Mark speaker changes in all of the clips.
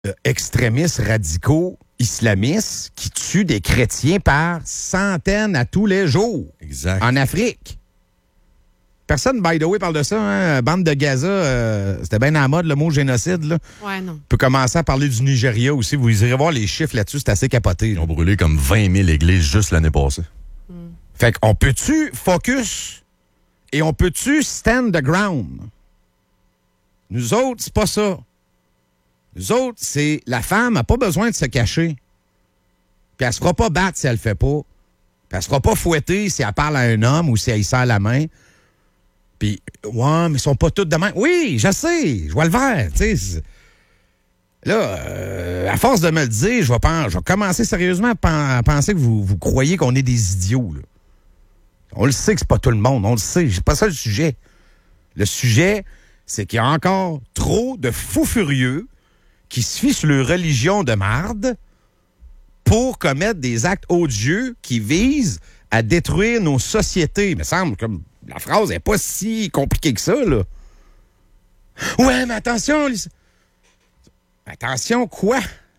Speaker 1: extrémistes radicaux islamistes qui tuent des chrétiens par centaines à tous les jours.
Speaker 2: Exact.
Speaker 1: En Afrique. Personne, by the way, parle de ça. Hein? Bande de Gaza, c'était bien à la mode, le mot génocide. Là.
Speaker 3: Ouais, non.
Speaker 1: On peut commencer à parler du Nigeria aussi. Vous irez voir les chiffres là-dessus, c'est assez capoté.
Speaker 2: Ils ont brûlé comme 20 000 églises juste l'année passée.
Speaker 1: Fait qu'on peut-tu focus et on peut-tu stand the ground? Nous autres, c'est pas ça. Nous autres, c'est la femme n'a pas besoin de se cacher. Puis elle se fera pas battre si elle le fait pas. Puis elle se fera pas fouetter si elle parle à un homme ou si elle y serre la main. Puis, ouais, mais ils sont pas tous de même. Oui, je sais, je vois le vert, tu sais. Là, à force de me le dire, je vais commencer sérieusement à penser que vous croyez qu'on est des idiots, là. On le sait que c'est pas tout le monde, on le sait. C'est pas ça le sujet. Le sujet, c'est qu'il y a encore trop de fous furieux qui se fient sur leur religion de marde pour commettre des actes odieux qui visent à détruire nos sociétés. Il me semble que la phrase n'est pas si compliquée que ça, là. Ouais, mais attention, attention, quoi?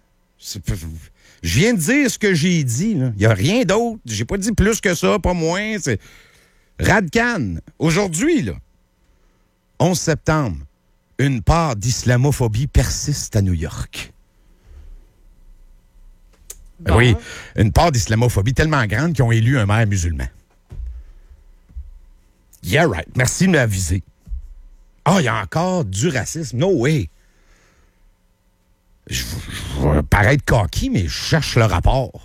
Speaker 1: Je viens de dire ce que j'ai dit. Il n'y a rien d'autre. J'ai pas dit plus que ça, pas moins. C'est Radcan. Aujourd'hui, là, 11 septembre, une part d'islamophobie persiste à New York.
Speaker 3: Bon.
Speaker 1: Oui, une part d'islamophobie tellement grande qu'ils ont élu un maire musulman. Yeah, right. Merci de m'aviser. Ah, il y a encore du racisme. No way. Je vais paraître coquille, mais je cherche le rapport.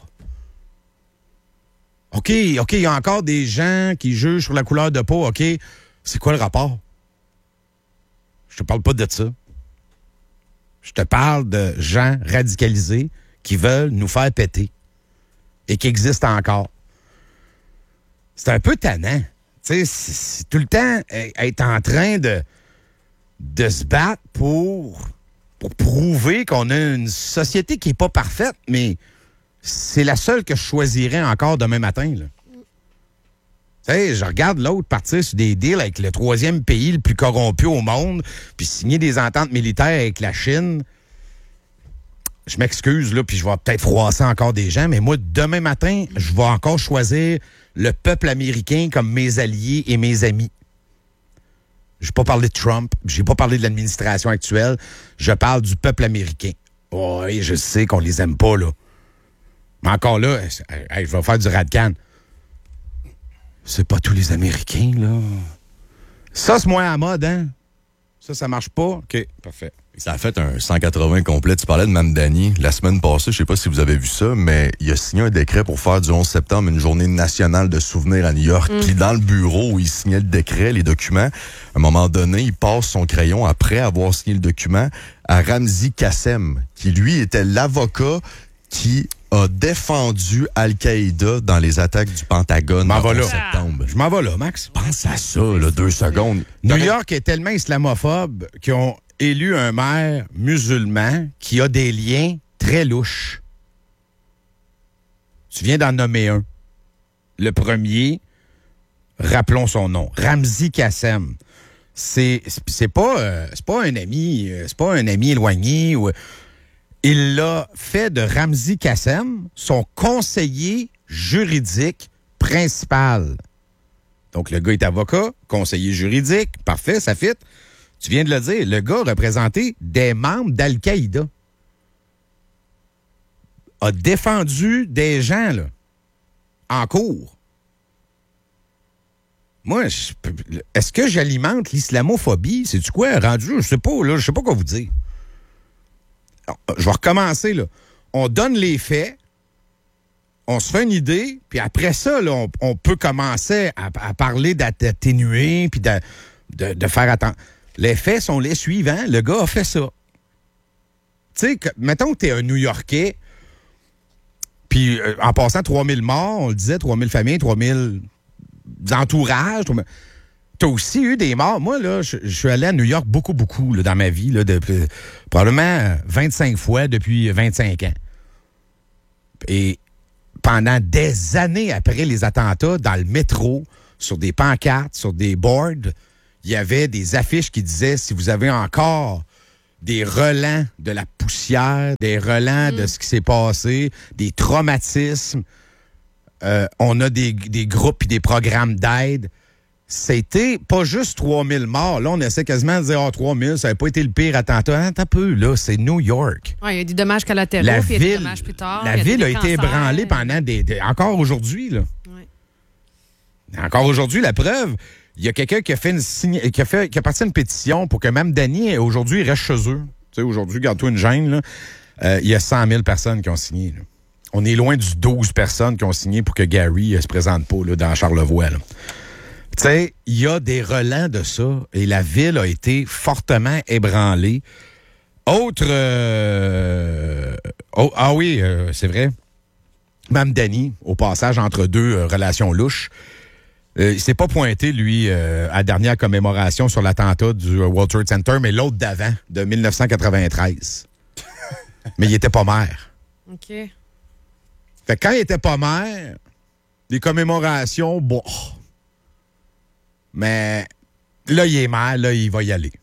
Speaker 1: OK, il y a encore des gens qui jugent sur la couleur de peau. OK, c'est quoi le rapport? Je te parle pas de ça. Je te parle de gens radicalisés qui veulent nous faire péter et qui existent encore. C'est un peu tannant. Tu sais, c'est tout le temps être en train de se battre pour prouver qu'on a une société qui n'est pas parfaite, mais c'est la seule que je choisirais encore demain matin. Là. Tu sais, je regarde l'autre partir sur des deals avec le 3e pays le plus corrompu au monde, puis signer des ententes militaires avec la Chine. Je m'excuse, là, puis je vais peut-être froisser encore des gens, mais moi, demain matin, je vais encore choisir le peuple américain comme mes alliés et mes amis. Je n'ai pas parlé de Trump, je n'ai pas parlé de l'administration actuelle, je parle du peuple américain. Oh, oui, je sais qu'on les aime pas, là. Mais encore là, je vais faire du Radcan. C'est pas tous les Américains, là. Ça, c'est moins à la mode, hein? Ça marche pas? OK, parfait.
Speaker 2: Ça a fait un 180 complet. Tu parlais de Mamdani la semaine passée. Je sais pas si vous avez vu ça, mais il a signé un décret pour faire du 11 septembre une journée nationale de souvenirs à New York. Puis dans le bureau où il signait le décret, les documents, à un moment donné, il passe son crayon, après avoir signé le document, à Ramzi Kassem, qui lui était l'avocat qui a défendu Al-Qaïda dans les attaques du Pentagone en septembre.
Speaker 1: Je m'en vais là, Max.
Speaker 2: Pense à ça, là, 2 secondes.
Speaker 1: New York est tellement islamophobe qu'ils ont élu un maire musulman qui a des liens très louches. Tu viens d'en nommer un. Le premier, rappelons son nom, Ramzi Kassem. C'est pas un ami, c'est pas un ami éloigné. Il l'a fait de Ramzi Kassem son conseiller juridique principal. Donc, le gars est avocat, conseiller juridique, parfait, ça fit. Tu viens de le dire, le gars représentait des membres d'Al-Qaïda. A défendu des gens, là, en cours. Moi, est-ce que j'alimente l'islamophobie? C'est-tu quoi, rendu? Je sais pas, là, je sais pas quoi vous dire. Je vais recommencer, là. On donne les faits, on se fait une idée, puis après ça, là, on peut commencer à parler d'atténuer, puis de faire attention. Les faits sont les suivants. Le gars a fait ça. Tu sais, mettons que t'es un New-Yorkais, puis en passant 3000 morts, on le disait, 3000 familles, 3000 entourages. T'as aussi eu des morts. Moi, là, je suis allé à New York beaucoup, là, dans ma vie, là, probablement 25 fois depuis 25 ans. Et pendant des années après les attentats, dans le métro, sur des pancartes, sur des boards, il y avait des affiches qui disaient « Si vous avez encore des relents de la poussière, des relents de ce qui s'est passé, des traumatismes. On a des groupes et des programmes d'aide. C'était pas juste 3000 morts. Là, on essaie quasiment de dire 3000, ça n'avait pas été le pire attentat. Attends un peu, là, c'est New York.
Speaker 3: Oui, il y a des dommages collatéraux, puis il y a des dommages plus tard.
Speaker 1: La ville a été ébranlée pendant encore aujourd'hui, là.
Speaker 3: Oui.
Speaker 1: Encore aujourd'hui, la preuve, il y a quelqu'un qui a parti une pétition pour que Mme Dany, aujourd'hui, reste chez eux. Tu sais, aujourd'hui, garde-toi une gêne, là. Il y a 100 000 personnes qui ont signé, là. On est loin du 12 personnes qui ont signé pour que Gary se présente pas, là, dans Charlevoix, là. Tu sais, il y a des relents de ça et la ville a été fortement ébranlée. C'est vrai. Mme Dany, au passage, entre deux relations louches, il s'est pas pointé, lui, à la dernière commémoration sur l'attentat du World Trade Center, mais l'autre d'avant, de 1993. Mais il était pas maire.
Speaker 3: OK.
Speaker 1: Fait que quand il était pas maire, les commémorations, bon... Mais là, il est maire, là, il va y aller.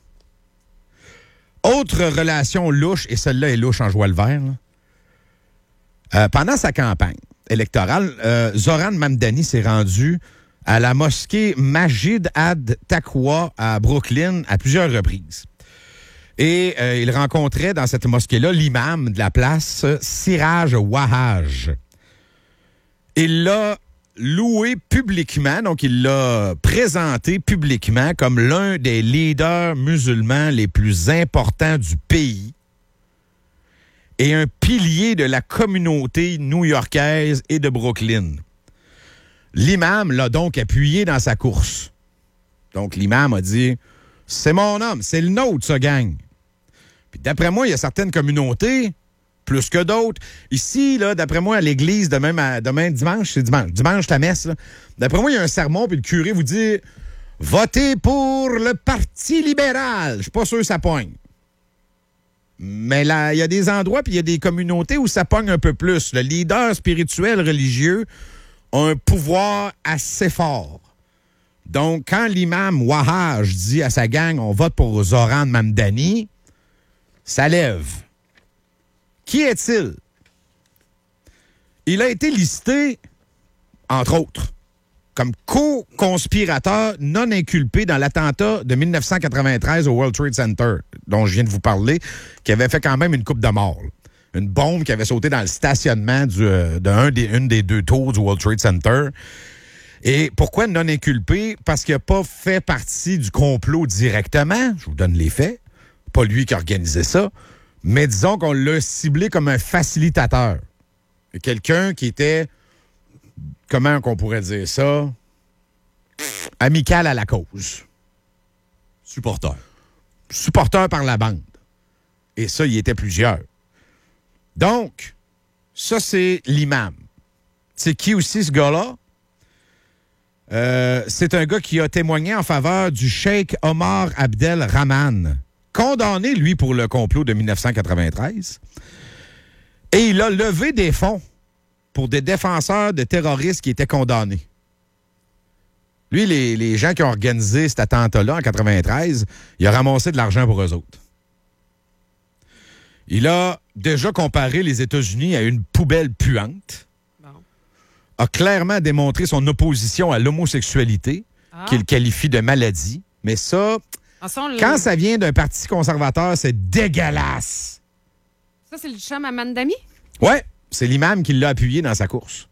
Speaker 1: Autre relation louche, et celle-là est louche en joie le vert, pendant sa campagne électorale, Zoran Mamdani s'est rendu à la mosquée Masjid ad-Taqwa à Brooklyn à plusieurs reprises. Et il rencontrait dans cette mosquée-là l'imam de la place, Siraj Wahhaj. Il l'a loué publiquement, donc il l'a présenté publiquement comme l'un des leaders musulmans les plus importants du pays et un pilier de la communauté new-yorkaise et de Brooklyn. L'imam l'a donc appuyé dans sa course. Donc l'imam a dit « C'est mon homme, c'est le nôtre, ce gang. » Puis d'après moi, il y a certaines communautés plus que d'autres. Ici, là, d'après moi, à l'église, demain dimanche, c'est dimanche ta messe, là. D'après moi, il y a un sermon, puis le curé vous dit « Votez pour le Parti libéral. » Je suis pas sûr que ça pogne. Mais là, il y a des endroits, puis il y a des communautés où ça pogne un peu plus. Le leader spirituel religieux a un pouvoir assez fort. Donc, quand l'imam Wahhaj dit à sa gang « On vote pour Zoran Mamdani », ça lève. Qui est-il? Il a été listé, entre autres, comme co-conspirateur non inculpé dans l'attentat de 1993 au World Trade Center, dont je viens de vous parler, qui avait fait quand même une coupe de morts. Une bombe qui avait sauté dans le stationnement d'une des deux tours du World Trade Center. Et pourquoi non inculpé? Parce qu'il n'a pas fait partie du complot directement. Je vous donne les faits. Pas lui qui a organisé ça. Mais disons qu'on l'a ciblé comme un facilitateur. Quelqu'un qui était, comment qu'on pourrait dire ça, amical à la cause.
Speaker 2: Supporter.
Speaker 1: Supporter par la bande. Et ça, il y était plusieurs. Donc, ça, c'est l'imam. C'est qui aussi, ce gars-là? C'est un gars qui a témoigné en faveur du Cheikh Omar Abdel Rahman, condamné, lui, pour le complot de 1993. Et il a levé des fonds pour des défenseurs de terroristes qui étaient condamnés. Lui, les gens qui ont organisé cet attentat-là en 93, il a ramassé de l'argent pour eux autres. Il a déjà comparé les États-Unis à une poubelle puante. Bon. A clairement démontré son opposition à l'homosexualité, qu'il qualifie de maladie. Mais ça... Quand ça vient d'un parti conservateur, c'est dégueulasse.
Speaker 3: Ça, c'est le chum à Mamdani?
Speaker 1: Oui, c'est l'imam qui l'a appuyé dans sa course.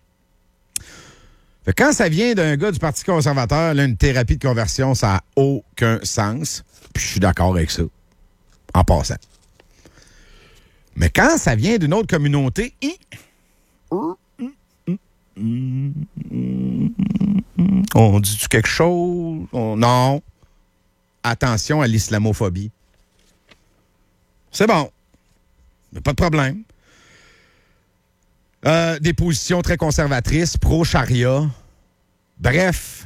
Speaker 1: Fait quand ça vient d'un gars du Parti conservateur, là, une thérapie de conversion, ça n'a aucun sens. Puis je suis d'accord avec ça, en passant. Mais quand ça vient d'une autre communauté, on dit-tu quelque chose? Non. Attention à l'islamophobie. C'est bon. Mais pas de problème. Des positions très conservatrices, pro-charia. Bref.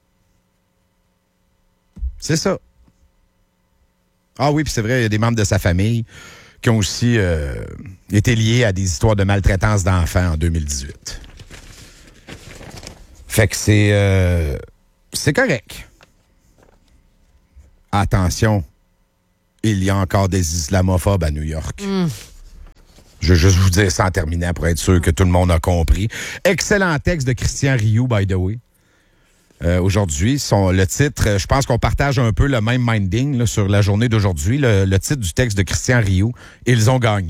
Speaker 1: C'est ça. Ah oui, puis c'est vrai, il y a des membres de sa famille qui ont aussi été liés à des histoires de maltraitance d'enfants en 2018. Fait que c'est correct. Attention, il y a encore des islamophobes à New York. Je vais juste vous dire ça en terminant pour être sûr que tout le monde a compris. Excellent texte de Christian Rioux, by the way. Aujourd'hui, le titre, je pense qu'on partage un peu le même minding là, sur la journée d'aujourd'hui. Le titre du texte de Christian Rioux, « Ils ont gagné ».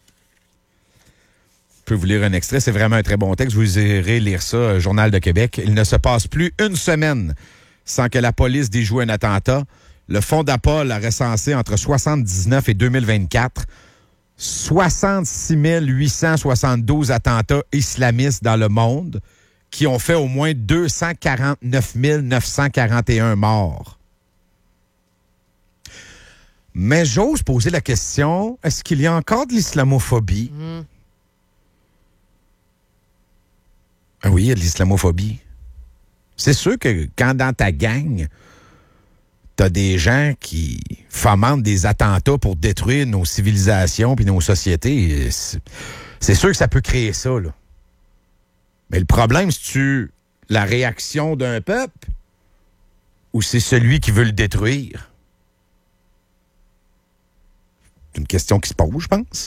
Speaker 1: Je peux vous lire un extrait, c'est vraiment un très bon texte. Vous irez lire ça, Journal de Québec. Il ne se passe plus une semaine sans que la police déjoue un attentat. Le Fondapol a recensé entre 1979 et 2024 66 872 attentats islamistes dans le monde qui ont fait au moins 249 941 morts. Mais j'ose poser la question, est-ce qu'il y a encore de l'islamophobie? Ah oui, il y a de l'islamophobie. C'est sûr que quand dans ta gang, t'as des gens qui fomentent des attentats pour détruire nos civilisations puis nos sociétés, c'est sûr que ça peut créer ça, là. Mais le problème, c'est-tu la réaction d'un peuple ou c'est celui qui veut le détruire? C'est une question qui se pose, je pense.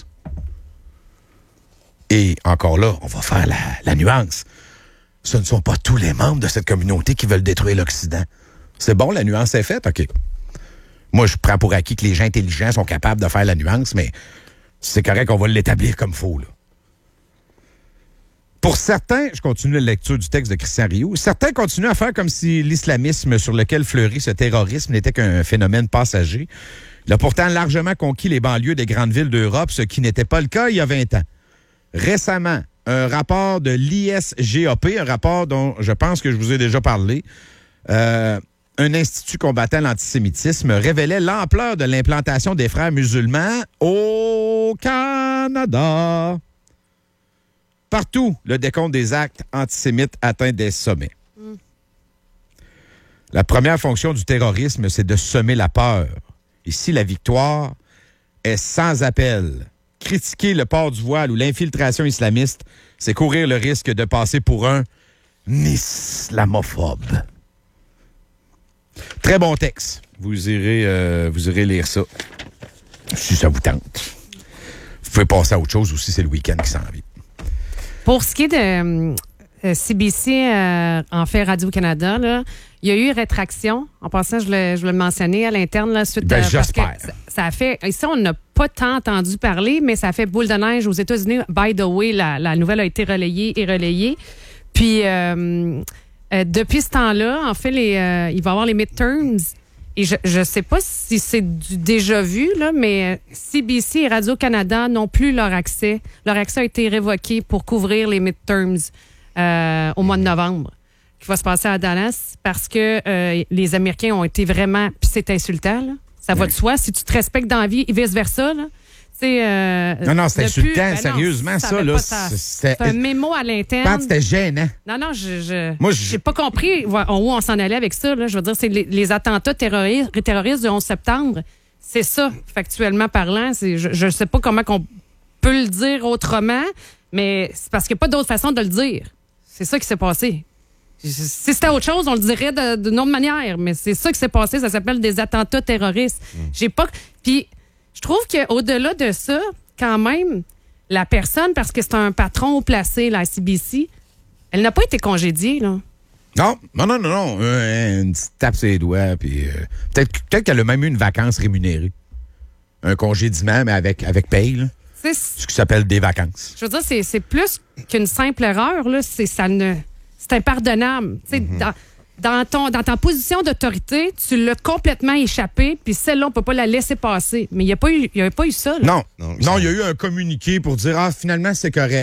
Speaker 1: Et encore là, on va faire la nuance. Ce ne sont pas tous les membres de cette communauté qui veulent détruire l'Occident. C'est bon, la nuance est faite? OK. Moi, je prends pour acquis que les gens intelligents sont capables de faire la nuance, mais c'est correct qu'on va l'établir comme faux, là. Pour certains, je continue la lecture du texte de Christian Rioux, certains continuent à faire comme si l'islamisme sur lequel fleurit ce terrorisme n'était qu'un phénomène passager. Il a pourtant largement conquis les banlieues des grandes villes d'Europe, ce qui n'était pas le cas il y a 20 ans. Récemment, un rapport de l'ISGAP, un rapport dont je pense que je vous ai déjà parlé, un institut combattant l'antisémitisme, révélait l'ampleur de l'implantation des frères musulmans au Canada. Partout, le décompte des actes antisémites atteint des sommets. La première fonction du terrorisme, c'est de semer la peur. Ici, la victoire est sans appel. Critiquer le port du voile ou l'infiltration islamiste, c'est courir le risque de passer pour un islamophobe. Très bon texte. Vous irez lire ça, si ça vous tente. Vous pouvez passer à autre chose aussi, c'est le week-end qui s'en vient.
Speaker 3: Pour ce qui est de CBC, en fait Radio-Canada, là, il y a eu rétraction. En passant, je voulais le mentionner à l'interne. Là, suite,
Speaker 1: j'espère.
Speaker 3: Ça a fait... Ici, on n'a pas tant entendu parler, mais ça a fait boule de neige aux États-Unis. By the way, la nouvelle a été relayée et relayée. Puis, depuis ce temps-là, en fait, il va y avoir les midterms. Et je ne sais pas si c'est du déjà vu, là, mais CBC et Radio-Canada n'ont plus leur accès. Leur accès a été révoqué pour couvrir les midterms au mois de novembre, qui va se passer à Dallas, parce que les Américains ont été vraiment... Puis c'est insultant, là. Ça va de soi. Si tu te respectes dans la vie et vice-versa, là.
Speaker 1: Non, c'est insultant, sérieusement, ça, là.
Speaker 3: C'est un mémo à l'interne.
Speaker 1: C'était gênant.
Speaker 3: Non, j'ai pas compris où on s'en allait avec ça, là. Je veux dire, c'est les attentats terroristes du 11 septembre. C'est ça, factuellement parlant. Je sais pas comment qu'on peut le dire autrement, mais c'est parce qu'il n'y a pas d'autre façon de le dire. C'est ça qui s'est passé. Si c'était autre chose, on le dirait d'une autre manière, mais c'est ça qui s'est passé. Ça s'appelle des attentats terroristes. Puis, je trouve qu'au-delà de ça, quand même, la personne, parce que c'est un patron haut placé, la CBC, elle n'a pas été congédiée, là.
Speaker 1: Non. Une petite tape sur les doigts, puis peut-être qu'elle a même eu une vacance rémunérée. Un congédiement, mais avec paye, là. C'est ce qui s'appelle des vacances. Je
Speaker 3: veux dire, c'est plus qu'une simple erreur, là. C'est impardonnable. Dans ta position d'autorité, tu l'as complètement échappé, puis celle-là, on ne peut pas la laisser passer. Mais il n'y a pas eu ça. Là.
Speaker 1: Non, il y a eu un communiqué pour dire « finalement, c'est correct ».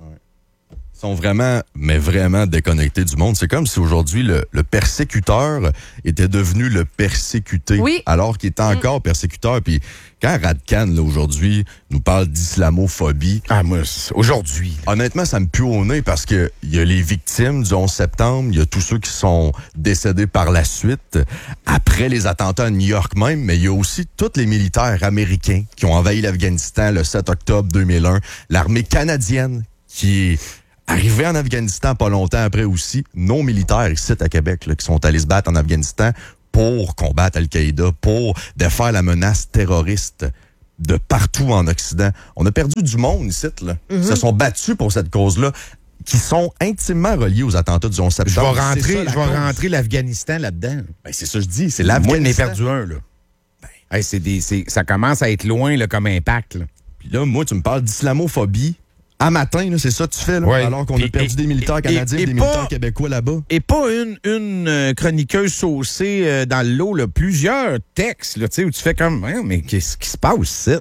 Speaker 2: Ils sont vraiment déconnectés du monde. C'est comme si aujourd'hui, le persécuteur était devenu le persécuté, alors qu'il était encore persécuteur. Puis quand Radcan, là, aujourd'hui, nous parle d'islamophobie...
Speaker 1: moi, aujourd'hui...
Speaker 2: Honnêtement, ça me pue au nez parce que il y a les victimes du 11 septembre, il y a tous ceux qui sont décédés par la suite, après les attentats à New York même, mais il y a aussi tous les militaires américains qui ont envahi l'Afghanistan le 7 octobre 2001, l'armée canadienne qui... Arrivé en Afghanistan pas longtemps après aussi, nos militaires ici à Québec là, qui sont allés se battre en Afghanistan pour combattre Al-Qaïda, pour défaire la menace terroriste de partout en Occident. On a perdu du monde ici, là. Ils se sont battus pour cette cause-là, qui sont intimement reliés aux attentats du 11 septembre.
Speaker 1: Je vais rentrer l'Afghanistan là-dedans.
Speaker 2: Ben, c'est ça que je dis, c'est l'Afghanistan.
Speaker 1: Moi, j'en ai perdu un, là. Ça commence à être loin là, comme impact. Là.
Speaker 2: Puis là, moi, tu me parles d'islamophobie. À matin, là, c'est ça que tu fais, là,
Speaker 1: ouais.
Speaker 2: alors qu'on a perdu des militaires canadiens et des militaires québécois là-bas.
Speaker 1: Et pas une chroniqueuse saucée dans le lot, là, plusieurs textes là, où tu fais comme, mais qu'est-ce qui se passe ici?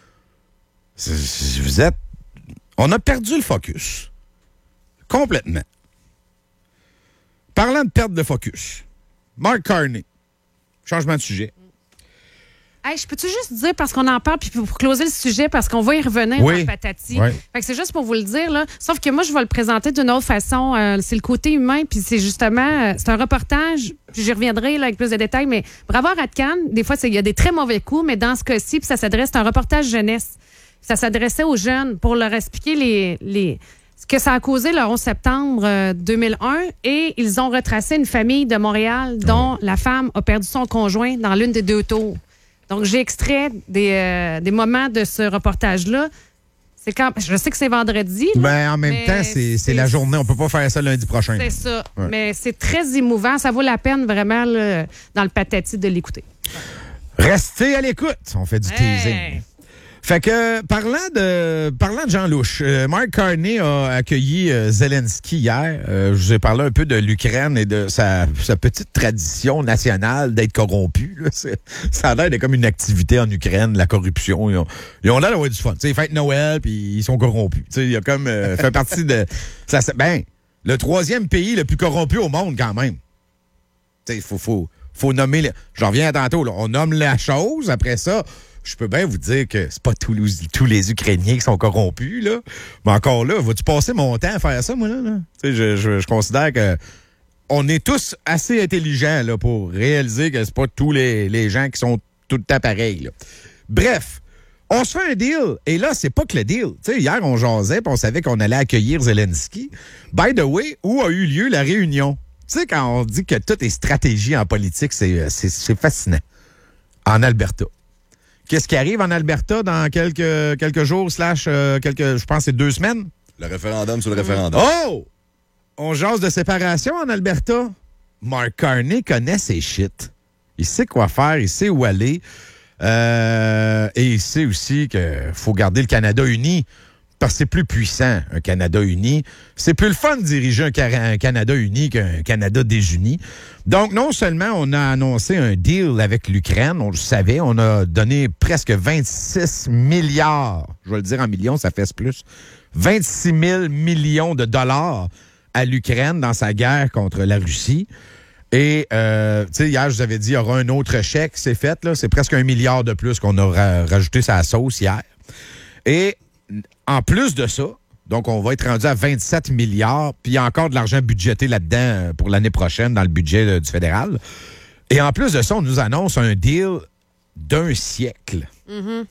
Speaker 1: On a perdu le focus. Complètement. Parlant de perte de focus, Mark Carney, changement de sujet.
Speaker 3: Hey, je peux-tu juste dire, parce qu'on en parle, puis pour closer le sujet, parce qu'on va y revenir dans Patati.
Speaker 1: Oui.
Speaker 3: Fait que c'est juste pour vous le dire, là. Sauf que moi, je vais le présenter d'une autre façon. C'est le côté humain, puis c'est justement, c'est un reportage, puis j'y reviendrai là, avec plus de détails, mais bravo à Radcan. Des fois, il y a des très mauvais coups, mais dans ce cas-ci, puis ça s'adresse, c'est un reportage jeunesse. Ça s'adressait aux jeunes pour leur expliquer ce que ça a causé le 11 septembre 2001, et ils ont retracé une famille de Montréal dont la femme a perdu son conjoint dans l'une des deux tours. Donc, j'ai extrait des moments de ce reportage-là. Je sais que c'est vendredi. Là,
Speaker 1: mais en même temps, c'est la journée. On peut pas faire ça lundi prochain.
Speaker 3: C'est ça. Ouais. Mais c'est très émouvant. Ça vaut la peine vraiment là, dans le patati de l'écouter.
Speaker 1: Restez à l'écoute. On fait du teasing. Fait que, parlant de Jean Louche, Mark Carney a accueilli Zelensky hier. Je vous ai parlé un peu de l'Ukraine et de sa petite tradition nationale d'être corrompu. Là. Ça a l'air d'être comme une activité en Ukraine, la corruption. Ils ont l'air d'avoir du fun. T'sais, fête Noël, puis ils sont corrompus. T'sais, il y a comme fait partie de... le troisième pays le plus corrompu au monde, quand même. Il faut nommer... J'en reviens tantôt. Là. On nomme la chose, après ça... Je peux bien vous dire que c'est pas tous les Ukrainiens qui sont corrompus, là. Mais encore là, vas-tu passer mon temps à faire ça, moi, là? Je considère que on est tous assez intelligents, là, pour réaliser que c'est pas tous les gens qui sont tout le temps pareils, là. Bref, on se fait un deal. Et là, c'est pas que le deal. Tu sais, hier, on jasait puis on savait qu'on allait accueillir Zelensky. By the way, où a eu lieu la réunion? Tu sais, quand on dit que tout est stratégie en politique, c'est fascinant. En Alberta. Qu'est-ce qui arrive en Alberta dans quelques jours, je pense, c'est 2 semaines?
Speaker 2: Le référendum sur le référendum.
Speaker 1: Oh! On jase de séparation en Alberta. Mark Carney connaît ses shit. Il sait quoi faire, il sait où aller. Et il sait aussi qu'il faut garder le Canada uni. Parce que c'est plus puissant, un Canada uni. C'est plus le fun de diriger un Canada uni qu'un Canada désuni. Donc, non seulement on a annoncé un deal avec l'Ukraine, on le savait, on a donné presque 26 milliards, je vais le dire en millions, ça fait plus, 26 000 millions de dollars à l'Ukraine dans sa guerre contre la Russie. Et, tu sais, hier, je vous avais dit, il y aura un autre chèque, c'est fait, là. C'est presque 1 milliard de plus qu'on a rajouté sa sauce hier. Et, en plus de ça, donc on va être rendu à 27 milliards, puis il y a encore de l'argent budgété là-dedans pour l'année prochaine dans le budget du fédéral. Et en plus de ça, on nous annonce un deal d'1 siècle. Mm-hmm.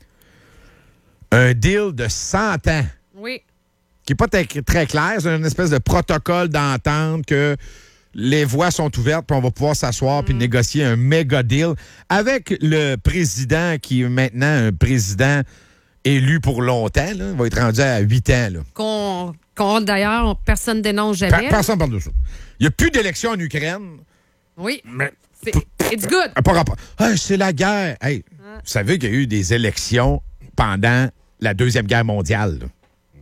Speaker 1: Un deal de 100 ans.
Speaker 3: Oui.
Speaker 1: Qui n'est pas très clair. C'est une espèce de protocole d'entente que les voies sont ouvertes, puis on va pouvoir s'asseoir puis négocier un méga deal avec le président qui est maintenant un président élu pour longtemps, là. Il va être rendu à 8 ans.
Speaker 3: Qu'on d'ailleurs, personne ne dénonce jamais.
Speaker 1: Personne ne parle de ça. Il n'y a plus d'élections en Ukraine.
Speaker 3: Oui.
Speaker 1: Mais,
Speaker 3: it's good.
Speaker 1: Pas rapport. C'est la guerre. Hey, vous savez qu'il y a eu des élections pendant la Deuxième Guerre mondiale. Là.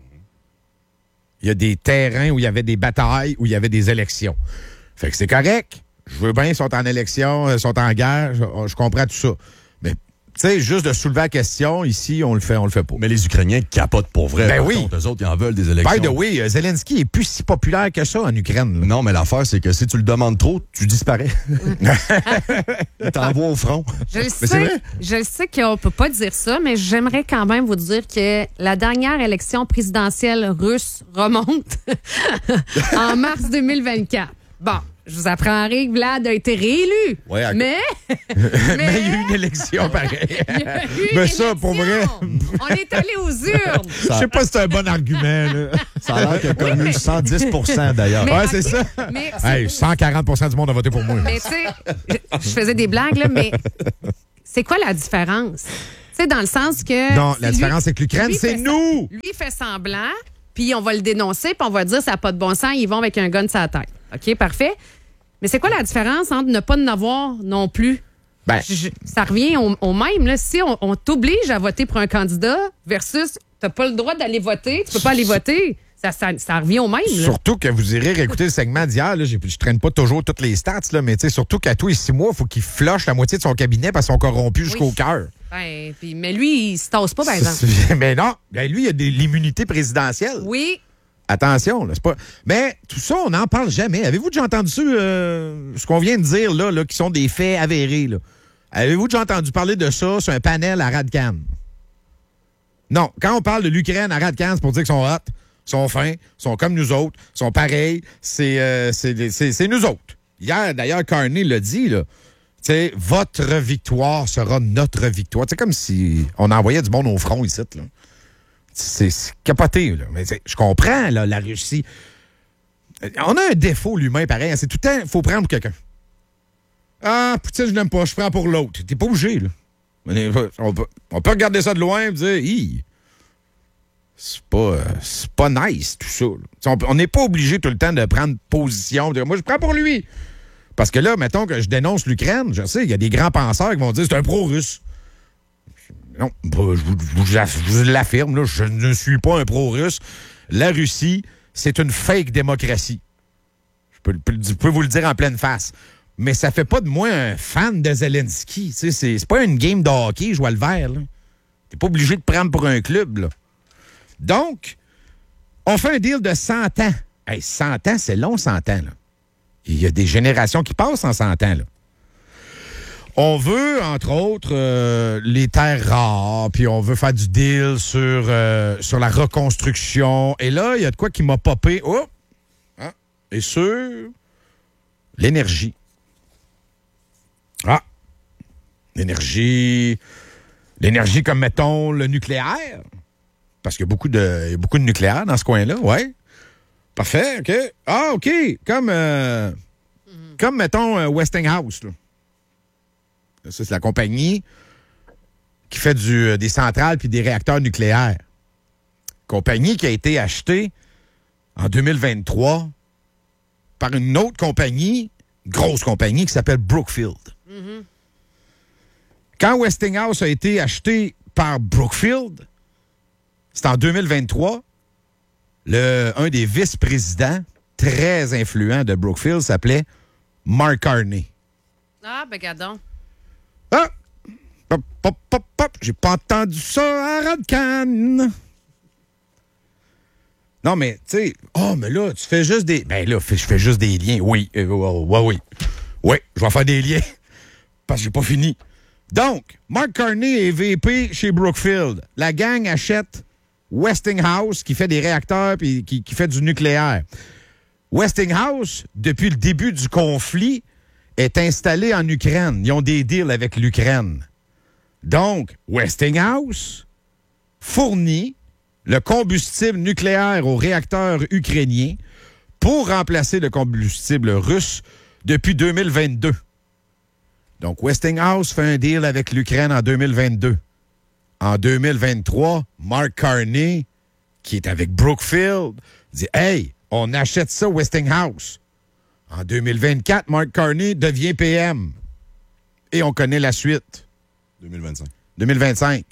Speaker 1: Il y a des terrains où il y avait des batailles, où il y avait des élections. Fait que c'est correct. Je veux bien, ils sont en élection, ils sont en guerre. Je comprends tout ça. Mais tu sais, juste de soulever la question, ici, on le fait pas.
Speaker 2: Mais les Ukrainiens capotent pour vrai.
Speaker 1: Ben oui.
Speaker 2: Eux autres, ils en veulent des élections.
Speaker 1: By the way, Zelensky est plus si populaire que ça en Ukraine. Là.
Speaker 2: Non, mais l'affaire, c'est que si tu le demandes trop, tu disparais. Il t'envoie au front.
Speaker 3: Je le sais qu'on peut pas dire ça, mais j'aimerais quand même vous dire que la dernière élection présidentielle russe remonte en mars 2024. Bon. je vous apprendrai que Vlad a été réélu.
Speaker 1: Ouais,
Speaker 3: mais
Speaker 1: mais il y a eu une élection, pareil.
Speaker 3: il y a eu
Speaker 1: Mais
Speaker 3: une
Speaker 1: ça, pour vrai.
Speaker 3: élection. On est allé aux urnes.
Speaker 1: Je sais pas si c'est un bon argument. Là.
Speaker 2: Ça a l'air qu'il a connu
Speaker 3: mais-
Speaker 2: 110% d'ailleurs.
Speaker 3: Mais-
Speaker 1: Ouais,
Speaker 3: ok,
Speaker 1: c'est ça.
Speaker 3: mais
Speaker 1: Hey, 140 du monde a voté pour moi.
Speaker 3: Mais tu sais, je faisais des blagues, là, mais c'est quoi la différence? Tu sais, dans le sens que...
Speaker 1: Non, la
Speaker 3: lui-
Speaker 1: différence, c'est que l'Ukraine,
Speaker 3: lui
Speaker 1: c'est
Speaker 3: fait
Speaker 1: nous.
Speaker 3: Lui, il fait semblant, puis on va le dénoncer, puis on va dire ça n'a pas de bon sens, ils vont avec un gun sur la tête. OK, parfait. Mais c'est quoi la différence entre ne pas en avoir non plus?
Speaker 1: Ben,
Speaker 3: Ça revient au même. Là. Si on t'oblige à voter pour un candidat versus tu n'as pas le droit d'aller voter, tu peux pas aller voter, ça revient au même. Là.
Speaker 1: surtout que vous irez réécouter le segment d'hier. Là, je traîne pas toujours toutes les stats, là, mais surtout qu'à tous les 6 mois, il faut qu'il flush la moitié de son cabinet parce qu'ils sont corrompus jusqu'au
Speaker 3: Oui.
Speaker 1: cœur.
Speaker 3: Ben, mais lui, il se tasse pas, par exemple.
Speaker 1: Mais non, ben, lui, il a l'immunité présidentielle.
Speaker 3: Oui.
Speaker 1: Attention, là, c'est pas. Mais tout ça, on n'en parle jamais. Avez-vous déjà entendu ce qu'on vient de dire, là, qui sont des faits avérés, là? Avez-vous déjà entendu parler de ça sur un panel à Radcan? Non. Quand on parle de l'Ukraine à Radcan, c'est pour dire qu'ils sont hot, sont fins, sont comme nous autres, sont pareils. C'est nous autres. Hier, d'ailleurs, Carney l'a dit, là. Tu sais, votre victoire sera notre victoire. C'est comme si on envoyait du monde au front ici, là. C'est capoté, là. Mais je comprends, là, la Russie. On a un défaut, l'humain, pareil. C'est tout le temps, il faut prendre pour quelqu'un. Ah, Poutine, je l'aime pas, je prends pour l'autre. T'es pas obligé, là. On peut regarder ça de loin et dire, hi, c'est pas nice, tout ça. On n'est pas obligé tout le temps de prendre position. De dire, moi, je prends pour lui. Parce que là, mettons que je dénonce l'Ukraine, je sais, il y a des grands penseurs qui vont dire, c'est un pro-russe. Non, je vous l'affirme, là, je ne suis pas un pro-russe. La Russie, c'est une fake démocratie. Je peux vous le dire en pleine face. Mais ça fait pas de moi un fan de Zelensky. C'est pas une game de hockey, je vois le vert. T'es pas obligé de prendre pour un club. Là. Donc, on fait un deal de 100 ans. Hey, 100 ans, c'est long, 100 ans. Là. Il y a des générations qui passent en 100 ans. Là. On veut, entre autres, les terres rares, puis on veut faire du deal sur la reconstruction. Et là, il y a de quoi qui m'a popé. Oh! Hein? Et sur l'énergie. Ah! L'énergie comme, mettons, le nucléaire. Parce qu'il y a beaucoup de nucléaire dans ce coin-là, ouais. Parfait, OK. Ah, OK. Comme mettons, Westinghouse, là. Ça, c'est la compagnie qui fait des centrales puis des réacteurs nucléaires. Compagnie qui a été achetée en 2023 par une autre compagnie, grosse compagnie, qui s'appelle Brookfield. Mm-hmm. Quand Westinghouse a été acheté par Brookfield, c'est en 2023, un des vice-présidents très influents de Brookfield s'appelait Mark Carney.
Speaker 3: Ah, ben, gardons.
Speaker 1: Ah! Pop, pop, pop, pop. J'ai pas entendu ça à Radcan. Non, mais, tu sais, mais là, tu fais juste des... Ben là, je fais juste des liens. Oui, oui. Oui, je vais faire des liens. Parce que j'ai pas fini. Donc, Mark Carney est VP chez Brookfield. La gang achète Westinghouse, qui fait des réacteurs puis qui fait du nucléaire. Westinghouse, depuis le début du conflit, est installé en Ukraine. Ils ont des deals avec l'Ukraine. Donc, Westinghouse fournit le combustible nucléaire aux réacteurs ukrainiens pour remplacer le combustible russe depuis 2022. Donc, Westinghouse fait un deal avec l'Ukraine en 2022. En 2023, Mark Carney, qui est avec Brookfield, dit « Hey, on achète ça Westinghouse. » En 2024, Mark Carney devient PM. Et on connaît la suite.
Speaker 2: 2025.
Speaker 1: 2025.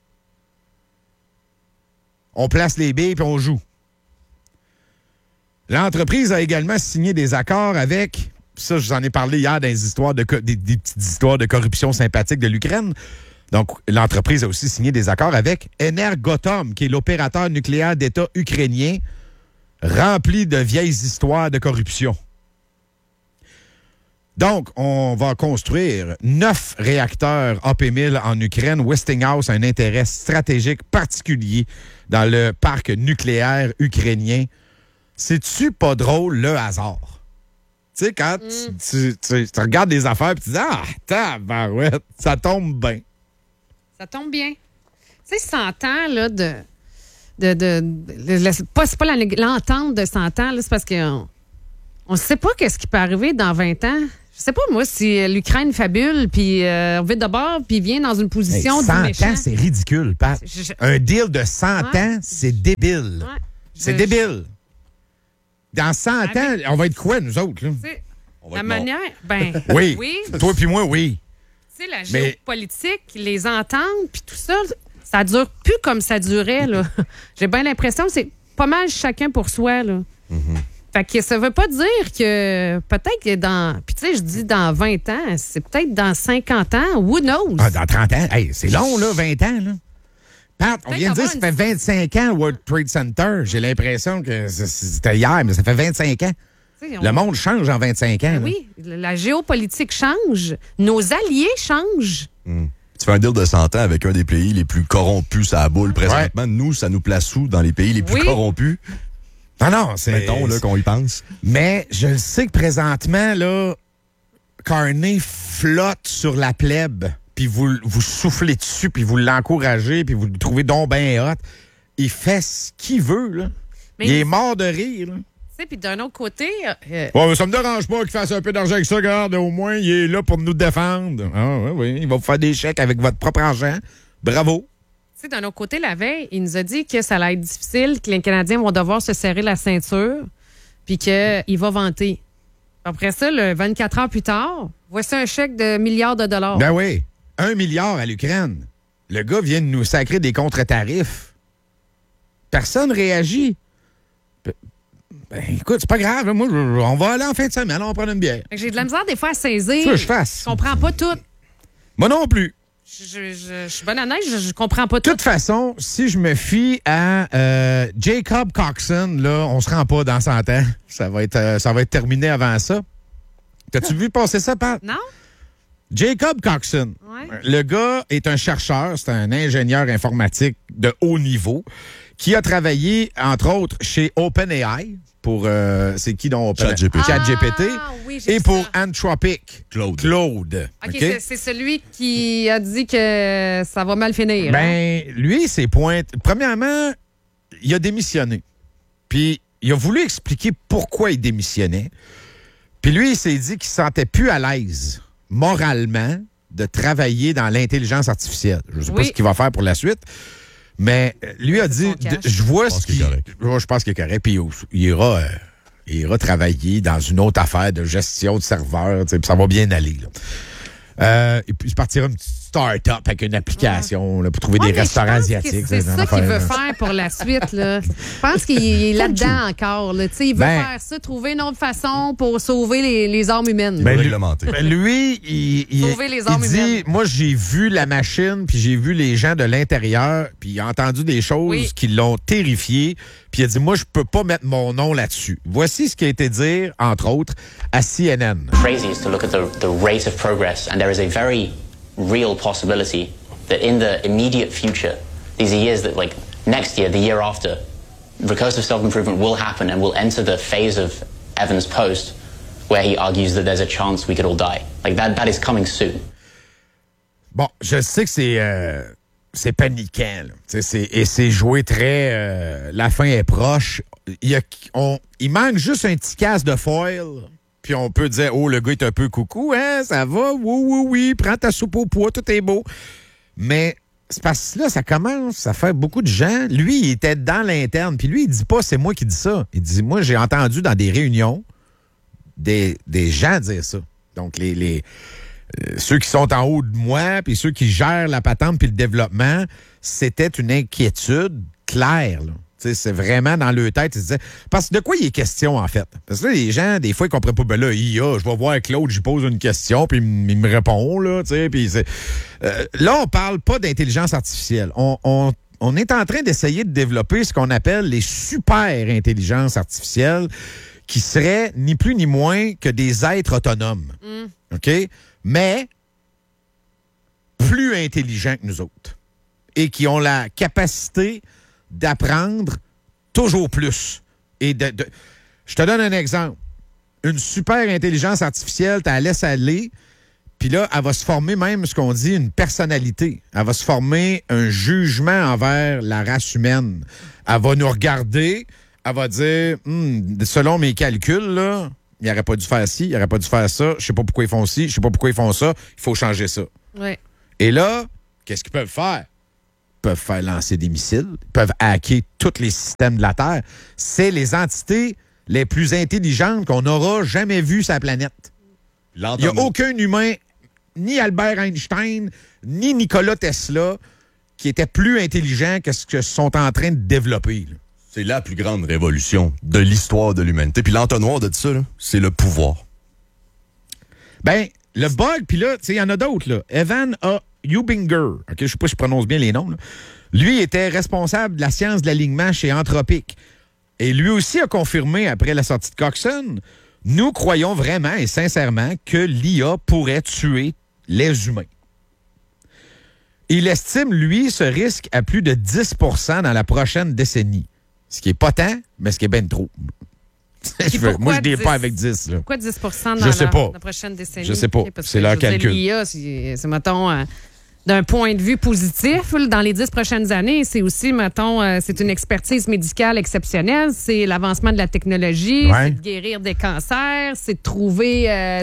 Speaker 1: On place les billes puis on joue. L'entreprise a également signé des accords avec, ça je vous en ai parlé hier dans des petites histoires de corruption sympathique de l'Ukraine. Donc, l'entreprise a aussi signé des accords avec Energoatom, qui est l'opérateur nucléaire d'État ukrainien, rempli de vieilles histoires de corruption. Donc, on va construire 9 réacteurs AP1000 en Ukraine. Westinghouse a un intérêt stratégique particulier dans le parc nucléaire ukrainien. C'est-tu pas drôle, le hasard? Tu sais, quand tu regardes des affaires et tu dis « Ah, tabarouette, ça tombe bien. »
Speaker 3: Ça tombe bien. Tu sais, 100 ans, là, c'est pas l'entente de 100 ans, là, c'est parce qu'on ne sait pas qu'est-ce qui peut arriver dans 20 ans. Je sais pas, moi, si l'Ukraine fabule, puis on vit de bord, puis vient dans une position
Speaker 1: Hey, 100 ans, c'est ridicule, Pat. Un deal de 100 ans, c'est débile.
Speaker 3: Ouais.
Speaker 1: C'est débile. Dans 100 ans, on va être quoi, nous autres? Là?
Speaker 3: La manière,
Speaker 1: Oui.
Speaker 3: oui.
Speaker 1: Toi puis moi, oui.
Speaker 3: Tu sais, la géopolitique, les ententes, puis tout ça, ça dure plus comme ça durait, là. J'ai bien l'impression que c'est pas mal chacun pour soi, là. Fait que ça veut pas dire que peut-être que puis tu sais, je dis dans 20 ans, c'est peut-être dans 50 ans, who knows?
Speaker 1: Ah, dans 30 ans, hey, c'est long, là, 20 ans, là. Pat, on vient de dire que ça fait 25 ans, World Trade Center. J'ai l'impression que c'était hier, mais ça fait 25 ans. Le monde change en 25 ans.
Speaker 3: Oui, la géopolitique change. Nos alliés changent.
Speaker 2: Tu fais un deal de 100 ans avec un des pays les plus corrompus à la boule présentement. Ouais. Nous, ça nous place où dans les pays les plus corrompus?
Speaker 1: Non, c'est...
Speaker 2: Mettons là, qu'on y pense.
Speaker 1: Mais je le sais que présentement, là, Carney flotte sur la plèbe, puis vous soufflez dessus, puis vous l'encouragez, puis vous le trouvez donc bien hot. Il fait ce qu'il veut, là. Mais il est mort de rire, là.
Speaker 3: Tu sais, puis d'un autre côté...
Speaker 1: Ouais, mais ça me dérange pas qu'il fasse un peu d'argent avec ça, regarde. Au moins, il est là pour nous défendre. Ah, oui, il va vous faire des chèques avec votre propre argent. Bravo.
Speaker 3: Tu sais, d'un autre côté, la veille, il nous a dit que ça allait être difficile, que les Canadiens vont devoir se serrer la ceinture, puis qu'il va vanter. Après ça, 24 heures plus tard, voici un chèque de milliards de dollars.
Speaker 1: Ben oui, 1 milliard à l'Ukraine. Le gars vient de nous sacrer des contre-tarifs. Personne réagit. Ben, écoute, c'est pas grave. Moi, on va aller en fin de semaine, on va prendre une bière.
Speaker 3: J'ai de la misère des fois à saisir.
Speaker 1: Ça, je fasse.
Speaker 3: Je comprends pas tout.
Speaker 1: Moi non plus.
Speaker 3: Je suis bonne honnête, je comprends pas tout.
Speaker 1: De toute façon, si je me fie à Jacob Coxon, là, on se rend pas dans 100 ans. Ça va être terminé avant ça. T'as-tu vu passer ça, Pat?
Speaker 3: Non.
Speaker 1: Jacob Coxon.
Speaker 3: Ouais.
Speaker 1: Le gars est un chercheur, c'est un ingénieur informatique de haut niveau qui a travaillé, entre autres, chez OpenAI pour... c'est qui donc
Speaker 2: ChatGPT.
Speaker 1: ChatGPT.
Speaker 3: Oui,
Speaker 1: et pour Anthropic.
Speaker 2: Claude.
Speaker 3: OK, c'est celui qui a dit que ça va mal finir.
Speaker 1: Ben, lui, ses points... Premièrement, il a démissionné. Puis, il a voulu expliquer pourquoi il démissionnait. Puis lui, il s'est dit qu'il se sentait plus à l'aise, moralement, de travailler dans l'intelligence artificielle. Je ne sais pas ce qu'il va faire pour la suite. Mais lui a dit, je vois ce qu'il... Je pense qu'il est correct. Puis il ira travailler dans une autre affaire de gestion de serveurs. Puis ça va bien aller. Là. Et puis il partira une petite start-up avec une application là, pour trouver des restaurants asiatiques.
Speaker 3: C'est ça qu'il veut faire pour la suite. Là. Je pense qu'il est là-dedans encore. Là. Il veut faire ça, trouver une autre façon pour sauver les armes humaines.
Speaker 1: Lui, il dit, moi, j'ai vu la machine, puis j'ai vu les gens de l'intérieur, puis il a entendu des choses qui l'ont terrifié, puis il a dit, moi, je peux pas mettre mon nom là-dessus. Voici ce qui a été dit, entre autres, à CNN.
Speaker 4: Crazy is to look at the rate of progress, and there is a very real possibility that in the immediate future, these are years that, like, next year, the year after, recursive self-improvement will happen and we'll enter the phase of Evan's post where he argues that there's a chance we could all die. Like, that is coming soon.
Speaker 1: Bon, je sais que c'est paniquant, là. Et c'est joué très... la fin est proche. Il manque juste un petit casse de foil. Puis on peut dire, oh, le gars est un peu coucou, hein, ça va, oui, prends ta soupe au pois, tout est beau. Mais c'est parce que là, ça commence à faire beaucoup de gens. Lui, il était dans l'interne, puis lui, il dit pas, c'est moi qui dis ça. Il dit, moi, j'ai entendu dans des réunions des gens dire ça. Donc, ceux qui sont en haut de moi, puis ceux qui gèrent la patente puis le développement, c'était une inquiétude claire, là. C'est vraiment dans leur tête. Ils se disaient, parce que de quoi il est question, en fait? Parce que là, les gens, des fois, ils comprennent pas. Ben là, je vais voir Claude, je lui pose une question, puis il me répond, là, tu sais. Puis là, on parle pas d'intelligence artificielle. On est en train d'essayer de développer ce qu'on appelle les super intelligences artificielles, qui seraient ni plus ni moins que des êtres autonomes. OK? Mais plus intelligents que nous autres. Et qui ont la capacité d'apprendre toujours plus. Et je te donne un exemple. une super intelligence artificielle, tu la laisses aller, puis là, elle va se former même, ce qu'on dit, une personnalité. Elle va se former un jugement envers la race humaine. Elle va nous regarder, elle va dire, selon mes calculs, là, il n'aurait pas dû faire ci, il n'aurait pas dû faire ça, je sais pas pourquoi ils font ci, je sais pas pourquoi ils font ça, il faut changer ça.
Speaker 3: Ouais.
Speaker 1: Et là, qu'est-ce qu'ils peuvent faire? Ils peuvent faire lancer des missiles, ils peuvent hacker tous les systèmes de la Terre. C'est les entités les plus intelligentes qu'on n'aura jamais vues sur la planète. Il n'y a aucun humain, ni Albert Einstein, ni Nikola Tesla, qui était plus intelligent que ce qu'ils sont en train de développer. Là.
Speaker 2: C'est la plus grande révolution de l'histoire de l'humanité. Puis l'entonnoir de ça, là, c'est le pouvoir.
Speaker 1: Ben, le bug, puis là, tu sais, il y en a d'autres, là. Evan A. Hubinger, OK, je sais pas si je prononce bien les noms, là. Lui était responsable de la science de l'alignement chez Anthropic. Et lui aussi a confirmé, après la sortie de Coxon, nous croyons vraiment et sincèrement que l'IA pourrait tuer les humains. Il estime, lui, ce risque à plus de 10 % dans la prochaine décennie. Ce qui est pas tant, mais ce qui est bien trop. Moi, je ne dis pas avec 10. Là.
Speaker 3: Pourquoi 10 dans la prochaine décennie?
Speaker 1: Je sais pas.
Speaker 3: Parce
Speaker 1: c'est
Speaker 3: que,
Speaker 1: leur calcul.
Speaker 3: L'IA, c'est mettons, d'un point de vue positif, dans les 10 prochaines années, c'est aussi, mettons, c'est une expertise médicale exceptionnelle, c'est l'avancement de la technologie, c'est de guérir des cancers, c'est de trouver